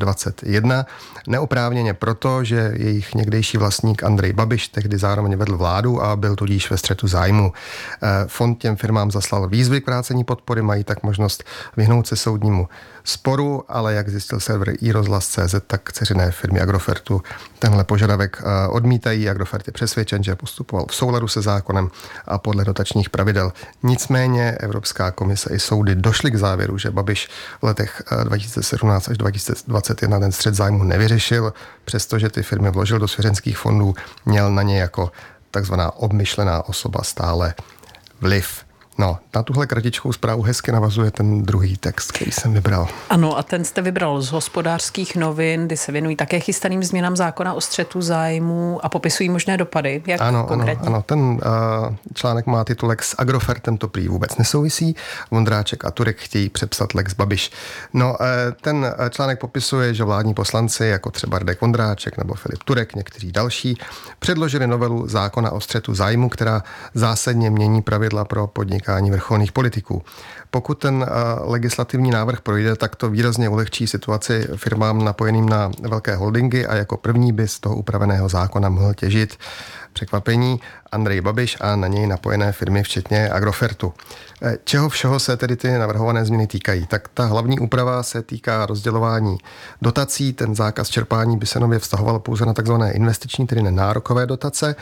2021. Neoprávněně proto, že jejich někdejší vlastník Andrej Babiš tehdy zároveň vedl vládu a byl tudíž ve střetu zájmu. Fond těm firmám zaslal výzvy k vrácení podpory, mají tak možnost vyhnout se soudnímu sporu, ale jak zjistil server iRozhlas.cz, tak dceřiné firmy Agrofertu tenhle požadavek odmítají. Agrofert je přesvědčen, že postupoval v souladu se zákonem a podle dotačních pravidel. Nicméně Evropská komise i soudy došly k závěru, že Babiš v letech 2017 až 2021 ten střet zájmu nevyřešil, přestože ty firmy vložil do svěřenských fondů, měl na ně jako takzvaná obmyšlená osoba stále vliv. No, na tuhle kratičkou zprávu hezky navazuje ten druhý text, který jsem vybral. Ano, a ten jste vybral z Hospodářských novin, kdy se věnují také chystaným změnám zákona o střetu zájmů a popisují možné dopady. Jak konkrétně? Ano, ten článek má titulek S Agrofertem to prý vůbec nesouvisí. Vondráček a Turek chtějí přepsat Lex Babiš. No, ten článek popisuje, že vládní poslanci, jako třeba Radek Vondráček nebo Filip Turek, někteří další, předložili novelu zákona o střetu zájmu, která zásadně mění pravidla pro podnikání vrcholných politiků. Pokud ten legislativní návrh projde, tak to výrazně ulehčí situaci firmám napojeným na velké holdingy a jako první by z toho upraveného zákona mohl těžit překvapení Andrej Babiš a na něj napojené firmy, včetně Agrofertu. Čeho všeho se tedy ty navrhované změny týkají? Tak ta hlavní úprava se týká rozdělování dotací. Ten zákaz čerpání by se nově vztahoval pouze na takzvané investiční, tedy nenárokové dotace.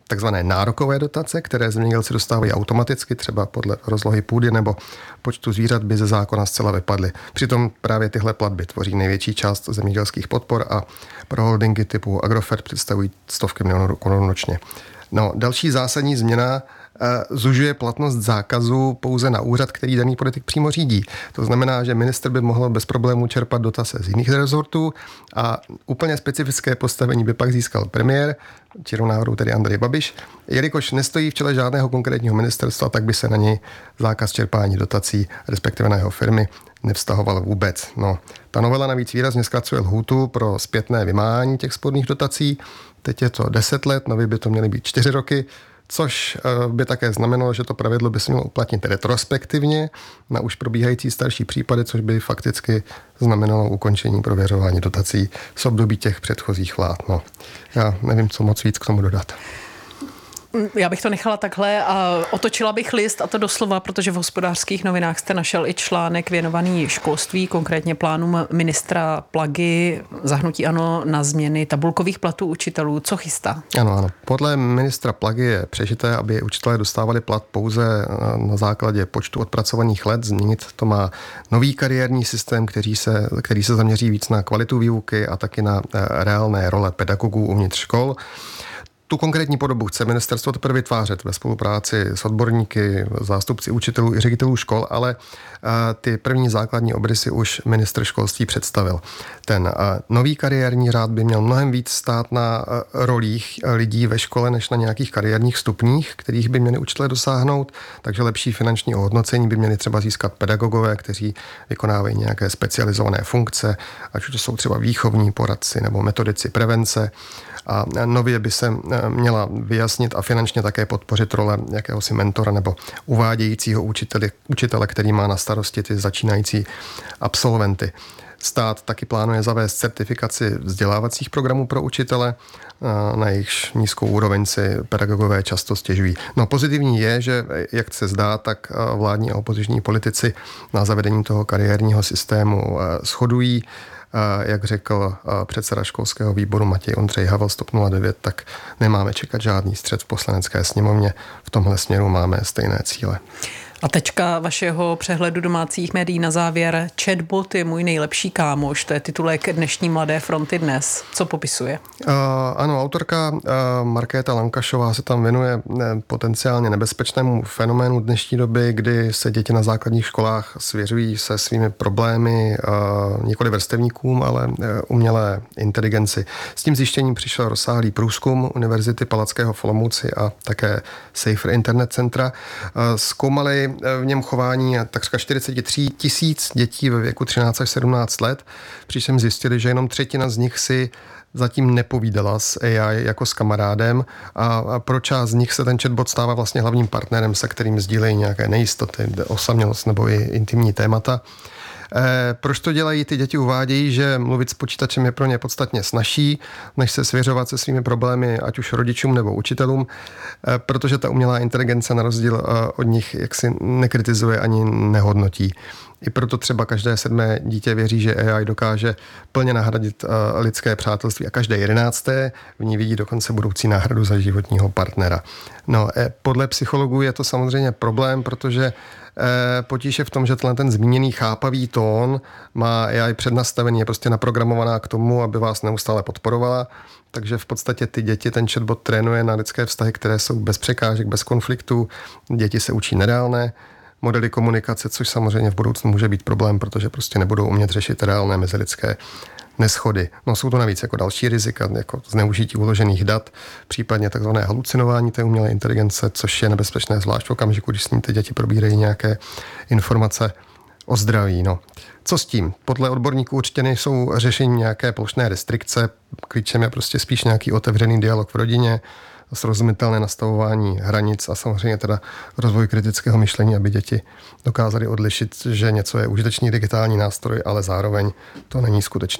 takzvané nárokové dotace, které zemědělci dostávají automaticky, třeba podle rozlohy půdy nebo počtu zvířat, by ze zákona zcela vypadly. Přitom právě tyhle platby tvoří největší část zemědělských podpor a pro holdingy typu Agrofert představují stovky milionů korun ročně. No, další zásadní změna zužuje platnost zákazu pouze na úřad, který daný politik přímo řídí. To znamená, že ministr by mohl bez problémů čerpat dotace z jiných rezortů a úplně specifické postavení by pak získal premiér, čirou náhodou tedy Andrej Babiš. Jelikož nestojí v čele žádného konkrétního ministerstva, tak by se na něj zákaz čerpání dotací, respektive na jeho firmy, nevztahoval vůbec. No, ta novela navíc výrazně zkracuje lhůtu pro zpětné vymáhání těch sporných dotací. Teď je to 10 let, nově by to měly být 4 roky, což by také znamenalo, že to pravidlo by se mělo uplatnit retrospektivně na už probíhající starší případy, což by fakticky znamenalo ukončení prověřování dotací z období těch předchozích vlád. No, já nevím, co moc víc k tomu dodat. Já bych to nechala takhle a otočila bych list, a to doslova, protože v Hospodářských novinách jste našel i článek věnovaný školství, konkrétně plánům ministra Plagy, za hnutí ANO na změny tabulkových platů učitelů. Co chystá? Ano. Podle ministra Plagy je přežité, aby učitelé dostávali plat pouze na základě počtu odpracovaných let. Změnit to má nový kariérní systém, který se zaměří víc na kvalitu výuky a taky na reálné role pedagogů uvnitř škol. Tu konkrétní podobu chce ministerstvo teprve vytvářet ve spolupráci s odborníky, zástupci učitelů i ředitelů škol, ale ty první základní obrysy už ministr školství představil. Ten nový kariérní řád by měl mnohem víc stát na rolích lidí ve škole, než na nějakých kariérních stupních, kterých by měli učitelé dosáhnout, takže lepší finanční ohodnocení by měli třeba získat pedagogové, kteří vykonávají nějaké specializované funkce, ať už to jsou třeba výchovní poradci nebo metodici prevence. A nově by se měla vyjasnit a finančně také podpořit role jakéhosi mentora nebo uvádějícího učitele, který má na starosti ty začínající absolventy. Stát taky plánuje zavést certifikaci vzdělávacích programů pro učitele, na jejichž nízkou úroveň si pedagogové často stěžují. No, pozitivní je, že jak se zdá, tak vládní a opoziční politici na zavedení toho kariérního systému shodují. Jak řekl předseda školského výboru Matěj Ondřej Havel z TOP 09, tak nemáme čekat žádný střet v Poslanecké sněmovně. V tomhle směru máme stejné cíle. A tečka vašeho přehledu domácích médií na závěr. Chatbot je můj nejlepší kámoš. To je titulek dnešní Mladé fronty dnes. Co popisuje? Ano, autorka Markéta Lankašová se tam věnuje potenciálně nebezpečnému fenoménu dnešní doby, kdy se děti na základních školách svěřují se svými problémy nikoli vrstevníkům, ale umělé inteligenci. S tím zjištěním přišel rozsáhlý průzkum Univerzity Palackého v Olomouci a také Safer Internet Centra. Zkoumali v něm chování takřka 43 000 dětí ve věku 13 až 17 let, přičemž zjistili, že jenom třetina z nich si zatím nepovídala s AI jako s kamarádem a pro část z nich se ten chatbot stává vlastně hlavním partnerem, se kterým sdílejí nějaké nejistoty, osamělost nebo i intimní témata. Proč to dělají? Ty děti uvádějí, že mluvit s počítačem je pro ně podstatně snazší, než se svěřovat se svými problémy, ať už rodičům nebo učitelům, protože ta umělá inteligence na rozdíl od nich jaksi nekritizuje ani nehodnotí. I proto třeba každé 7. dítě věří, že AI dokáže plně nahradit lidské přátelství a každé 11. v ní vidí dokonce budoucí náhradu za životního partnera. No, podle psychologů je to samozřejmě problém, protože potíž je v tom, že ten zmíněný chápavý tón má AI přednastavený, je prostě naprogramovaná k tomu, aby vás neustále podporovala, takže v podstatě ty děti ten chatbot trénuje na lidské vztahy, které jsou bez překážek, bez konfliktů. Děti se učí nereálné modely komunikace, což samozřejmě v budoucnu může být problém, protože prostě nebudou umět řešit reálné mezilidské neschody. No, jsou to navíc jako další rizika, jako zneužití uložených dat, případně takzvané halucinování té umělé inteligence, což je nebezpečné zvlášť v okamžiku, když s ním ty děti probírají nějaké informace o zdraví. No. Co s tím? Podle odborníků určitě nejsou řešení nějaké plošné restrikce, klíčem je prostě spíš nějaký otevřený dialog v rodině, srozumitelné nastavování hranic a samozřejmě teda rozvoj kritického myšlení, aby děti dokázaly odlišit, že něco je užitečný digitální nástroj, ale zároveň to není skutečný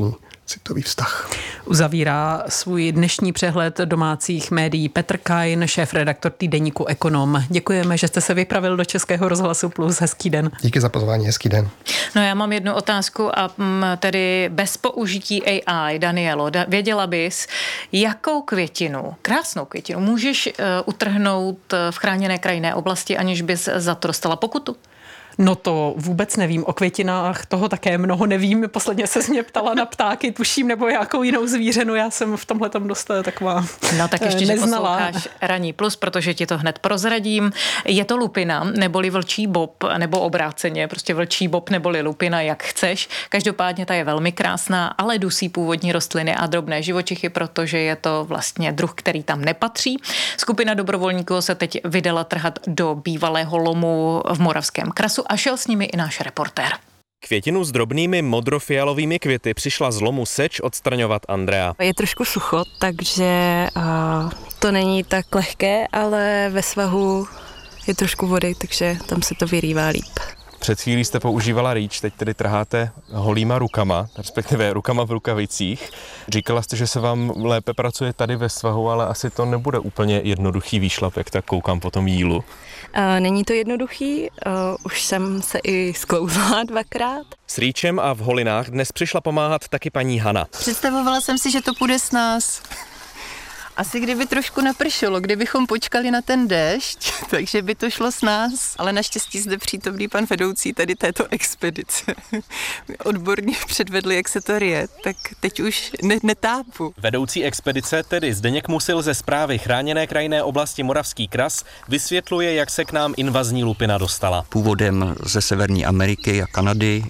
citový vztah. Uzavírá svůj dnešní přehled domácích médií Petr Kain, šéfredaktor týdeníku Ekonom. Děkujeme, že jste se vypravil do Českého rozhlasu Plus. Hezký den. Díky za pozvání, hezký den. No já mám jednu otázku a tedy bez použití AI, Danielo, věděla bys, jakou květinu, krásnou květinu, můžeš utrhnout v chráněné krajinné oblasti, aniž bys za to dostala pokutu? No to vůbec nevím. O květinách toho také mnoho nevím. Posledně se mě ptala na ptáky, tuším, nebo jakou jinou zvířenu. Já jsem v tomhletom dost taková No tak ještě, neznala. Že posloucháš Ranní plus, protože ti to hned prozradím. Je to lupina, neboli vlčí bob, nebo obráceně, prostě vlčí bob neboli lupina, jak chceš. Každopádně ta je velmi krásná, ale dusí původní rostliny a drobné živočichy, protože je to vlastně druh, který tam nepatří. Skupina dobrovolníků se teď vydala trhat do bývalého lomu v Moravském Krasu a šel s nimi i náš reportér. Květinu s drobnými modrofialovými květy přišla z lomu Seč odstraňovat Andrea. Je trošku sucho, takže to není tak lehké, ale ve svahu je trošku vody, takže tam se to vyrývá líp. Před chvílí jste používala rýč, teď tedy trháte holýma rukama, respektive rukama v rukavicích. Říkala jste, že se vám lépe pracuje tady ve svahu, ale asi to nebude úplně jednoduchý výšlap, jak tak koukám po tom jílu. Není to jednoduchý, už jsem se i sklouzla 2krát. S rýčem a v holinách dnes přišla pomáhat taky paní Hana. Představovala jsem si, že to půjde s nás. Asi kdyby trošku napršelo, kdybychom počkali na ten déšť, takže by to šlo s nás. Ale naštěstí zde přítomný pan vedoucí tady této expedice odborně předvedl, jak se to rije, tak teď už netápu. Vedoucí expedice, tedy Zdeněk Musil ze Správy chráněné krajinné oblasti Moravský Kras, vysvětluje, jak se k nám invazní lupina dostala. Původem ze Severní Ameriky a Kanady,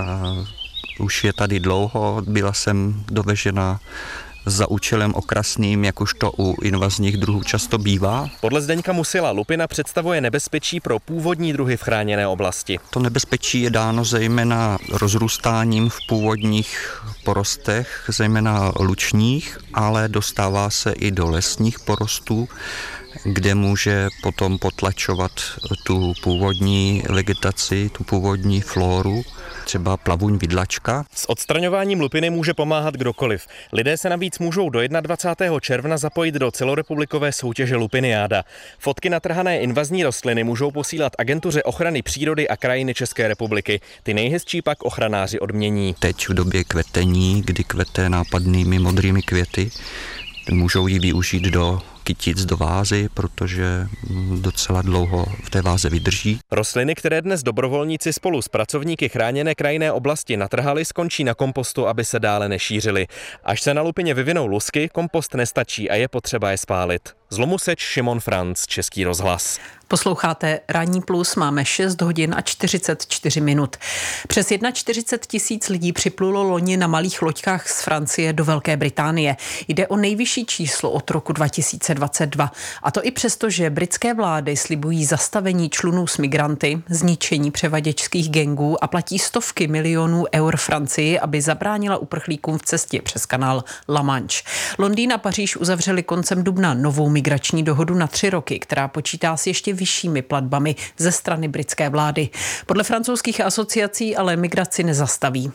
už je tady dlouho, byla jsem dovežena za účelem okrasným, jak už to u invazních druhů často bývá. Podle Zdeňka Musila lupina představuje nebezpečí pro původní druhy v chráněné oblasti. To nebezpečí je dáno zejména rozrůstáním v původních porostech, zejména lučních, ale dostává se i do lesních porostů, kde může potom potlačovat tu původní vegetaci, tu původní flóru, třeba plavuň vidlačka. S odstraňováním lupiny může pomáhat kdokoliv. Lidé se navíc můžou do 21. června zapojit do celorepublikové soutěže Lupiniáda. Fotky natrhané invazní rostliny můžou posílat Agentuře ochrany přírody a krajiny České republiky. Ty nejhezčí pak ochranáři odmění. Teď v době kvetení, kdy kvete nápadnými modrými květy, můžou ji využít do kytic, do vázy, protože docela dlouho v té váze vydrží. Rostliny, které dnes dobrovolníci spolu s pracovníky chráněné krajinné oblasti natrhali, skončí na kompostu, aby se dále nešířily. Až se na lupině vyvinou lusky, kompost nestačí a je potřeba je spálit. Z lomu Seč Šimon Franc, Český rozhlas. Posloucháte Ranní plus, máme 6 hodin a 44 minut. Přes 41 000 lidí připlulo loni na malých loďkách z Francie do Velké Británie. Jde o nejvyšší číslo od roku 2022. A to i přesto, že britské vlády slibují zastavení člunů s migranty, zničení převaděčských gangů a platí stovky milionů eur Francii, aby zabránila uprchlíkům v cestě přes kanál La Manche. Londýn a Paříž uzavřeli koncem dubna novou migrační dohodu na 3 roky, která počítá s ještě vyššími platbami ze strany britské vlády. Podle francouzských asociací ale migraci nezastaví.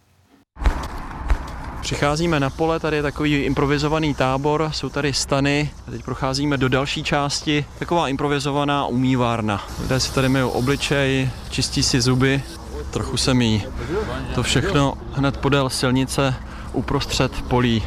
Přicházíme na pole, tady je takový improvizovaný tábor, jsou tady stany. A teď procházíme do další části, taková improvizovaná umývárna. Lidé si tady myjou obličej, čistí si zuby, trochu se míjí. To všechno hned podél silnice uprostřed polí.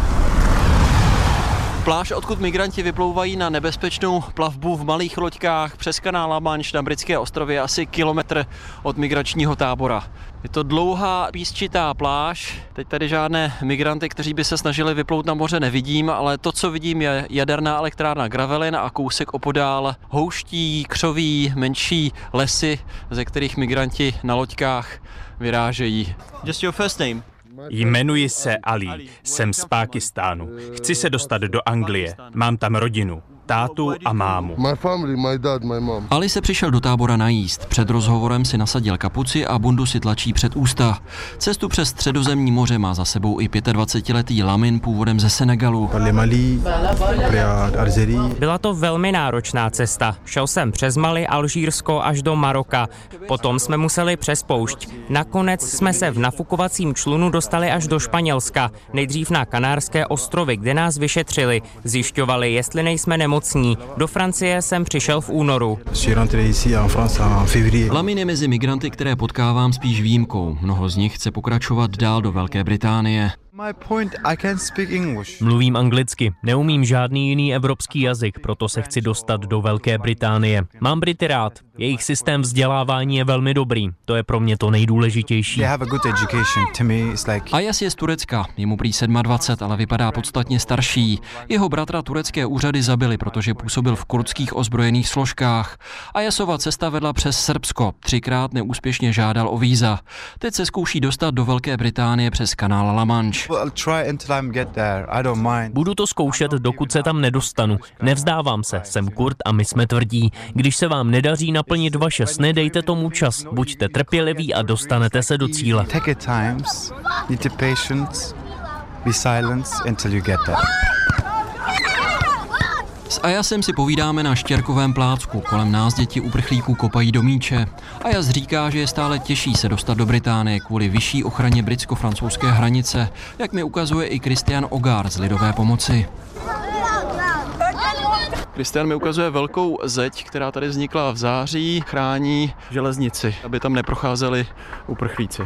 Pláž, odkud migranti vyplouvají na nebezpečnou plavbu v malých loďkách přes kanál La Manche na britské ostrově, asi kilometr od migračního tábora. Je to dlouhá písčitá pláž, teď tady žádné migranty, kteří by se snažili vyplout na moře, nevidím, ale to, co vidím, je jaderná elektrárna Gravelin a kousek opodál houští, křoví, menší lesy, ze kterých migranti na loďkách vyrážejí. Just your first name? Jmenuji se Ali, jsem z Pákistánu. Chci se dostat do Anglie, mám tam rodinu. tátu a mámu. Ali se přišel do tábora najíst. Před rozhovorem si nasadil kapuci a bundu si tlačí před ústa. Cestu přes Středozemní moře má za sebou i 25letý Lamin původem ze Senegalu. Byla to velmi náročná cesta. Šel jsem přes Mali, Alžírsko až do Maroka. Potom jsme museli přes poušť. Nakonec jsme se v nafukovacím člunu dostali až do Španělska. Nejdřív na Kanárské ostrovy, kde nás vyšetřili. Zjišťovali, jestli nejsme nemocní. Do Francie jsem přišel v únoru. Lamin je mezi migranty, které potkávám, spíš výjimkou. Mnoho z nich chce pokračovat dál do Velké Británie. Mluvím anglicky, neumím žádný jiný evropský jazyk, proto se chci dostat do Velké Británie. Mám Brity rád, jejich systém vzdělávání je velmi dobrý, to je pro mě to nejdůležitější. Ayas je z Turecka, je mu prý 27, ale vypadá podstatně starší. Jeho bratra turecké úřady zabili, protože působil v kurdských ozbrojených složkách. Ayasova cesta vedla přes Srbsko, 3krát neúspěšně žádal o víza. Teď se zkouší dostat do Velké Británie přes kanál La Manche. Budu to zkoušet, dokud se tam nedostanu. Nevzdávám se, jsem Kurd a my jsme tvrdí. Když se vám nedaří naplnit vaše sny, dejte tomu čas. Buďte trpěliví a dostanete se do cíle. S Ayasem si povídáme na Štěrkovém plácku. Kolem nás děti uprchlíků kopají do míče. Ayas říká, že je stále těžší se dostat do Británie kvůli vyšší ochraně britsko-francouzské hranice, jak mi ukazuje i Christian Ogard z Lidové pomoci. Christian mi ukazuje velkou zeď, která tady vznikla v září, chrání železnici, aby tam neprocházeli uprchlíci.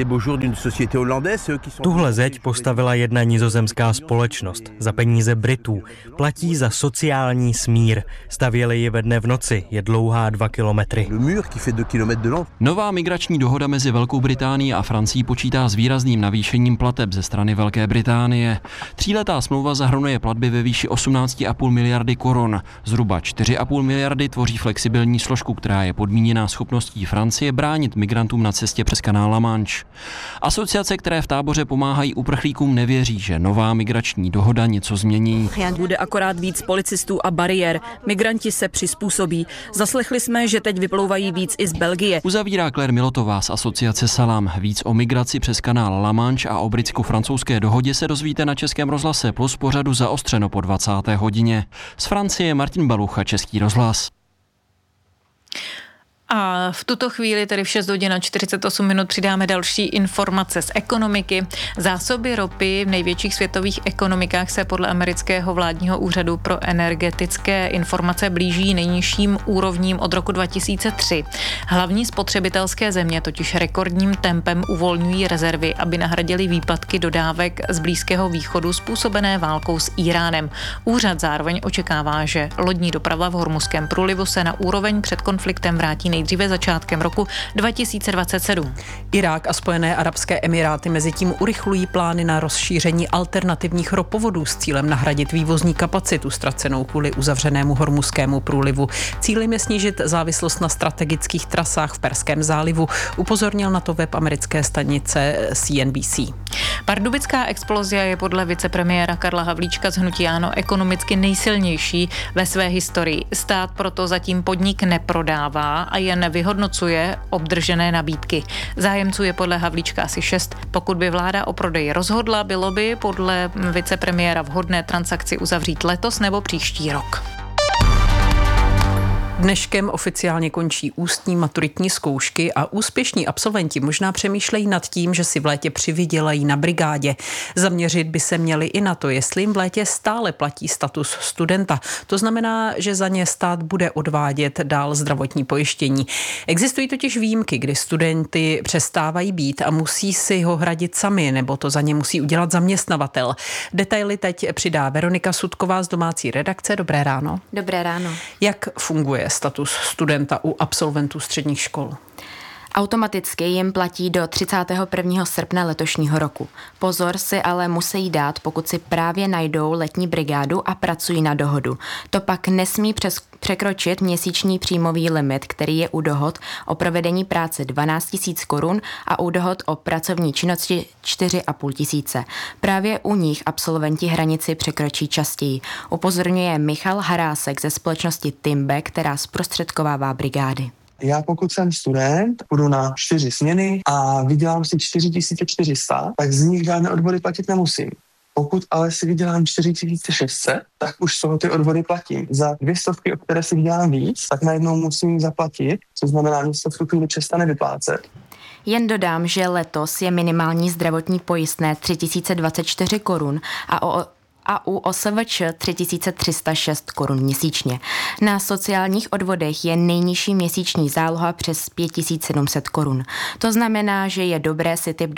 Tuhle zeď postavila jedna nizozemská společnost za peníze Britů. Platí za sociální smír. Stavěli ji ve dne v noci, je dlouhá 2 kilometry. Nová migrační dohoda mezi Velkou Británií a Francií počítá s výrazným navýšením plateb ze strany Velké Británie. 3letá smlouva zahrnuje platby ve výši 18,5 miliardy korun. Zhruba 4,5 miliardy tvoří flexibilní složku, která je podmíněná schopností Francie bránit migrantům na cestě přes kanál La Manche. Asociace, které v táboře pomáhají uprchlíkům, nevěří, že nová migrační dohoda něco změní. Bude akorát víc policistů a bariér. Migranti se přizpůsobí. Zaslechli jsme, že teď vyplouvají víc i z Belgie. Uzavírá Claire Milotová z asociace Salam. Víc o migraci přes kanál La Manche a o britsko-francouzské dohodě se dozvíte na Českém rozhlase plus pořadu Zaostřeno po 20. hodině. Z Francie Martin Balucha, Český rozhlas. A v tuto chvíli, tedy v 6 hodin a 48 minut, přidáme další informace z ekonomiky. Zásoby ropy v největších světových ekonomikách se podle amerického vládního úřadu pro energetické informace blíží nejnižším úrovním od roku 2003. Hlavní spotřebitelské země totiž rekordním tempem uvolňují rezervy, aby nahradili výpadky dodávek z Blízkého východu způsobené válkou s Íránem. Úřad zároveň očekává, že lodní doprava v Hormuzském průlivu se na úroveň před konfliktem vrátí nejdříve začátkem roku 2027. Irák a Spojené arabské emiráty mezitím urychlují plány na rozšíření alternativních ropovodů s cílem nahradit vývozní kapacitu ztracenou kvůli uzavřenému Hormuzskému průlivu. Cílem je snížit závislost na strategických trasách v Perském zálivu, upozornil na to web americké stanice CNBC. Pardubická explozia je podle vicepremiéra Karla Havlíčka z hnutí ANO ekonomicky nejsilnější ve své historii. Stát proto zatím podnik neprodává a jen vyhodnocuje obdržené nabídky. Zájemců je podle Havlíčka asi 6. Pokud by vláda o prodeji rozhodla, bylo by podle vicepremiéra vhodné transakci uzavřít letos nebo příští rok. Dneškem oficiálně končí ústní maturitní zkoušky a úspěšní absolventi možná přemýšlejí nad tím, že si v létě přivydělají na brigádě. Zaměřit by se měli i na to, jestli jim v létě stále platí status studenta. To znamená, že za ně stát bude odvádět dál zdravotní pojištění. Existují totiž výjimky, kdy studenty přestávají být a musí si ho hradit sami, nebo to za ně musí udělat zaměstnavatel. Detaily teď přidá Veronika Sudková z domácí redakce. Dobré ráno. Dobré ráno. Jak funguje status studenta u absolventů středních škol? Automaticky jim platí do 31. srpna letošního roku. Pozor si ale musí dát, pokud si právě najdou letní brigádu a pracují na dohodu. To pak nesmí překročit měsíční příjmový limit, který je u dohod o provedení práce 12 000 korun a u dohod o pracovní činnosti 4 500. Právě u nich absolventi hranici překročí častěji. Upozorňuje Michal Harásek ze společnosti Timbe, která zprostředkovává brigády. Já pokud jsem student, půjdu na 4 směny a vydělám si 4400, tak z nich žádné odvody platit nemusím. Pokud ale si vydělám 4600, tak už z toho ty odvody platím. Za 200, o které si vydělám víc, tak najednou musím zaplatit, co znamená, že se v tu chvíli přestane vyplácet. Jen dodám, že letos je minimální zdravotní pojistné 3024 korun a u OSVČ 3306 korun měsíčně. Na sociálních odvodech je nejnižší měsíční záloha přes 5700 korun. To znamená, že je dobré si typ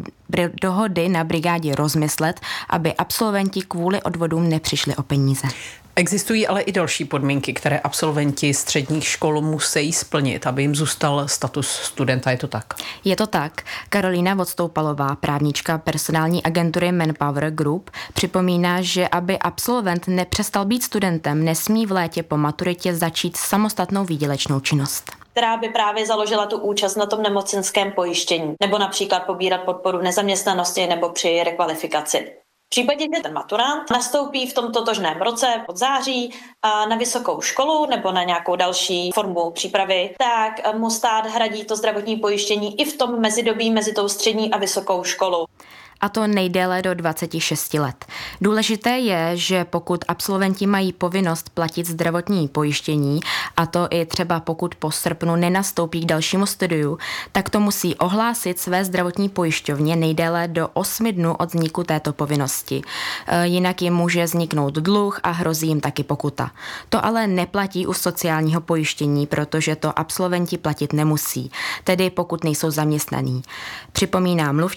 dohody na brigádě rozmyslet, aby absolventi kvůli odvodům nepřišli o peníze. Existují ale i další podmínky, které absolventi středních škol musí splnit, aby jim zůstal status studenta. Je to tak? Je to tak. Karolína Vodstoupalová, právnička personální agentury Manpower Group, připomíná, že aby absolvent nepřestal být studentem, nesmí v létě po maturitě začít samostatnou výdělečnou činnost, která by právě založila tu účast na tom nemocenském pojištění, nebo například pobírat podporu v nezaměstnanosti nebo při rekvalifikaci. V případě, že ten maturant nastoupí v tom totožném roce od září na vysokou školu nebo na nějakou další formu přípravy, tak mu stát hradí to zdravotní pojištění i v tom mezidobí mezi tou střední a vysokou školou. A to nejdéle do 26 let. Důležité je, že pokud absolventi mají povinnost platit zdravotní pojištění, a to i třeba pokud po srpnu nenastoupí k dalšímu studiu, tak to musí ohlásit své zdravotní pojišťovně nejdéle do 8 dnů od vzniku této povinnosti. Jinak jim může vzniknout dluh a hrozí jim taky pokuta. To ale neplatí u sociálního pojištění, protože to absolventi platit nemusí, tedy pokud nejsou zaměstnaní. Připomíná mluvčí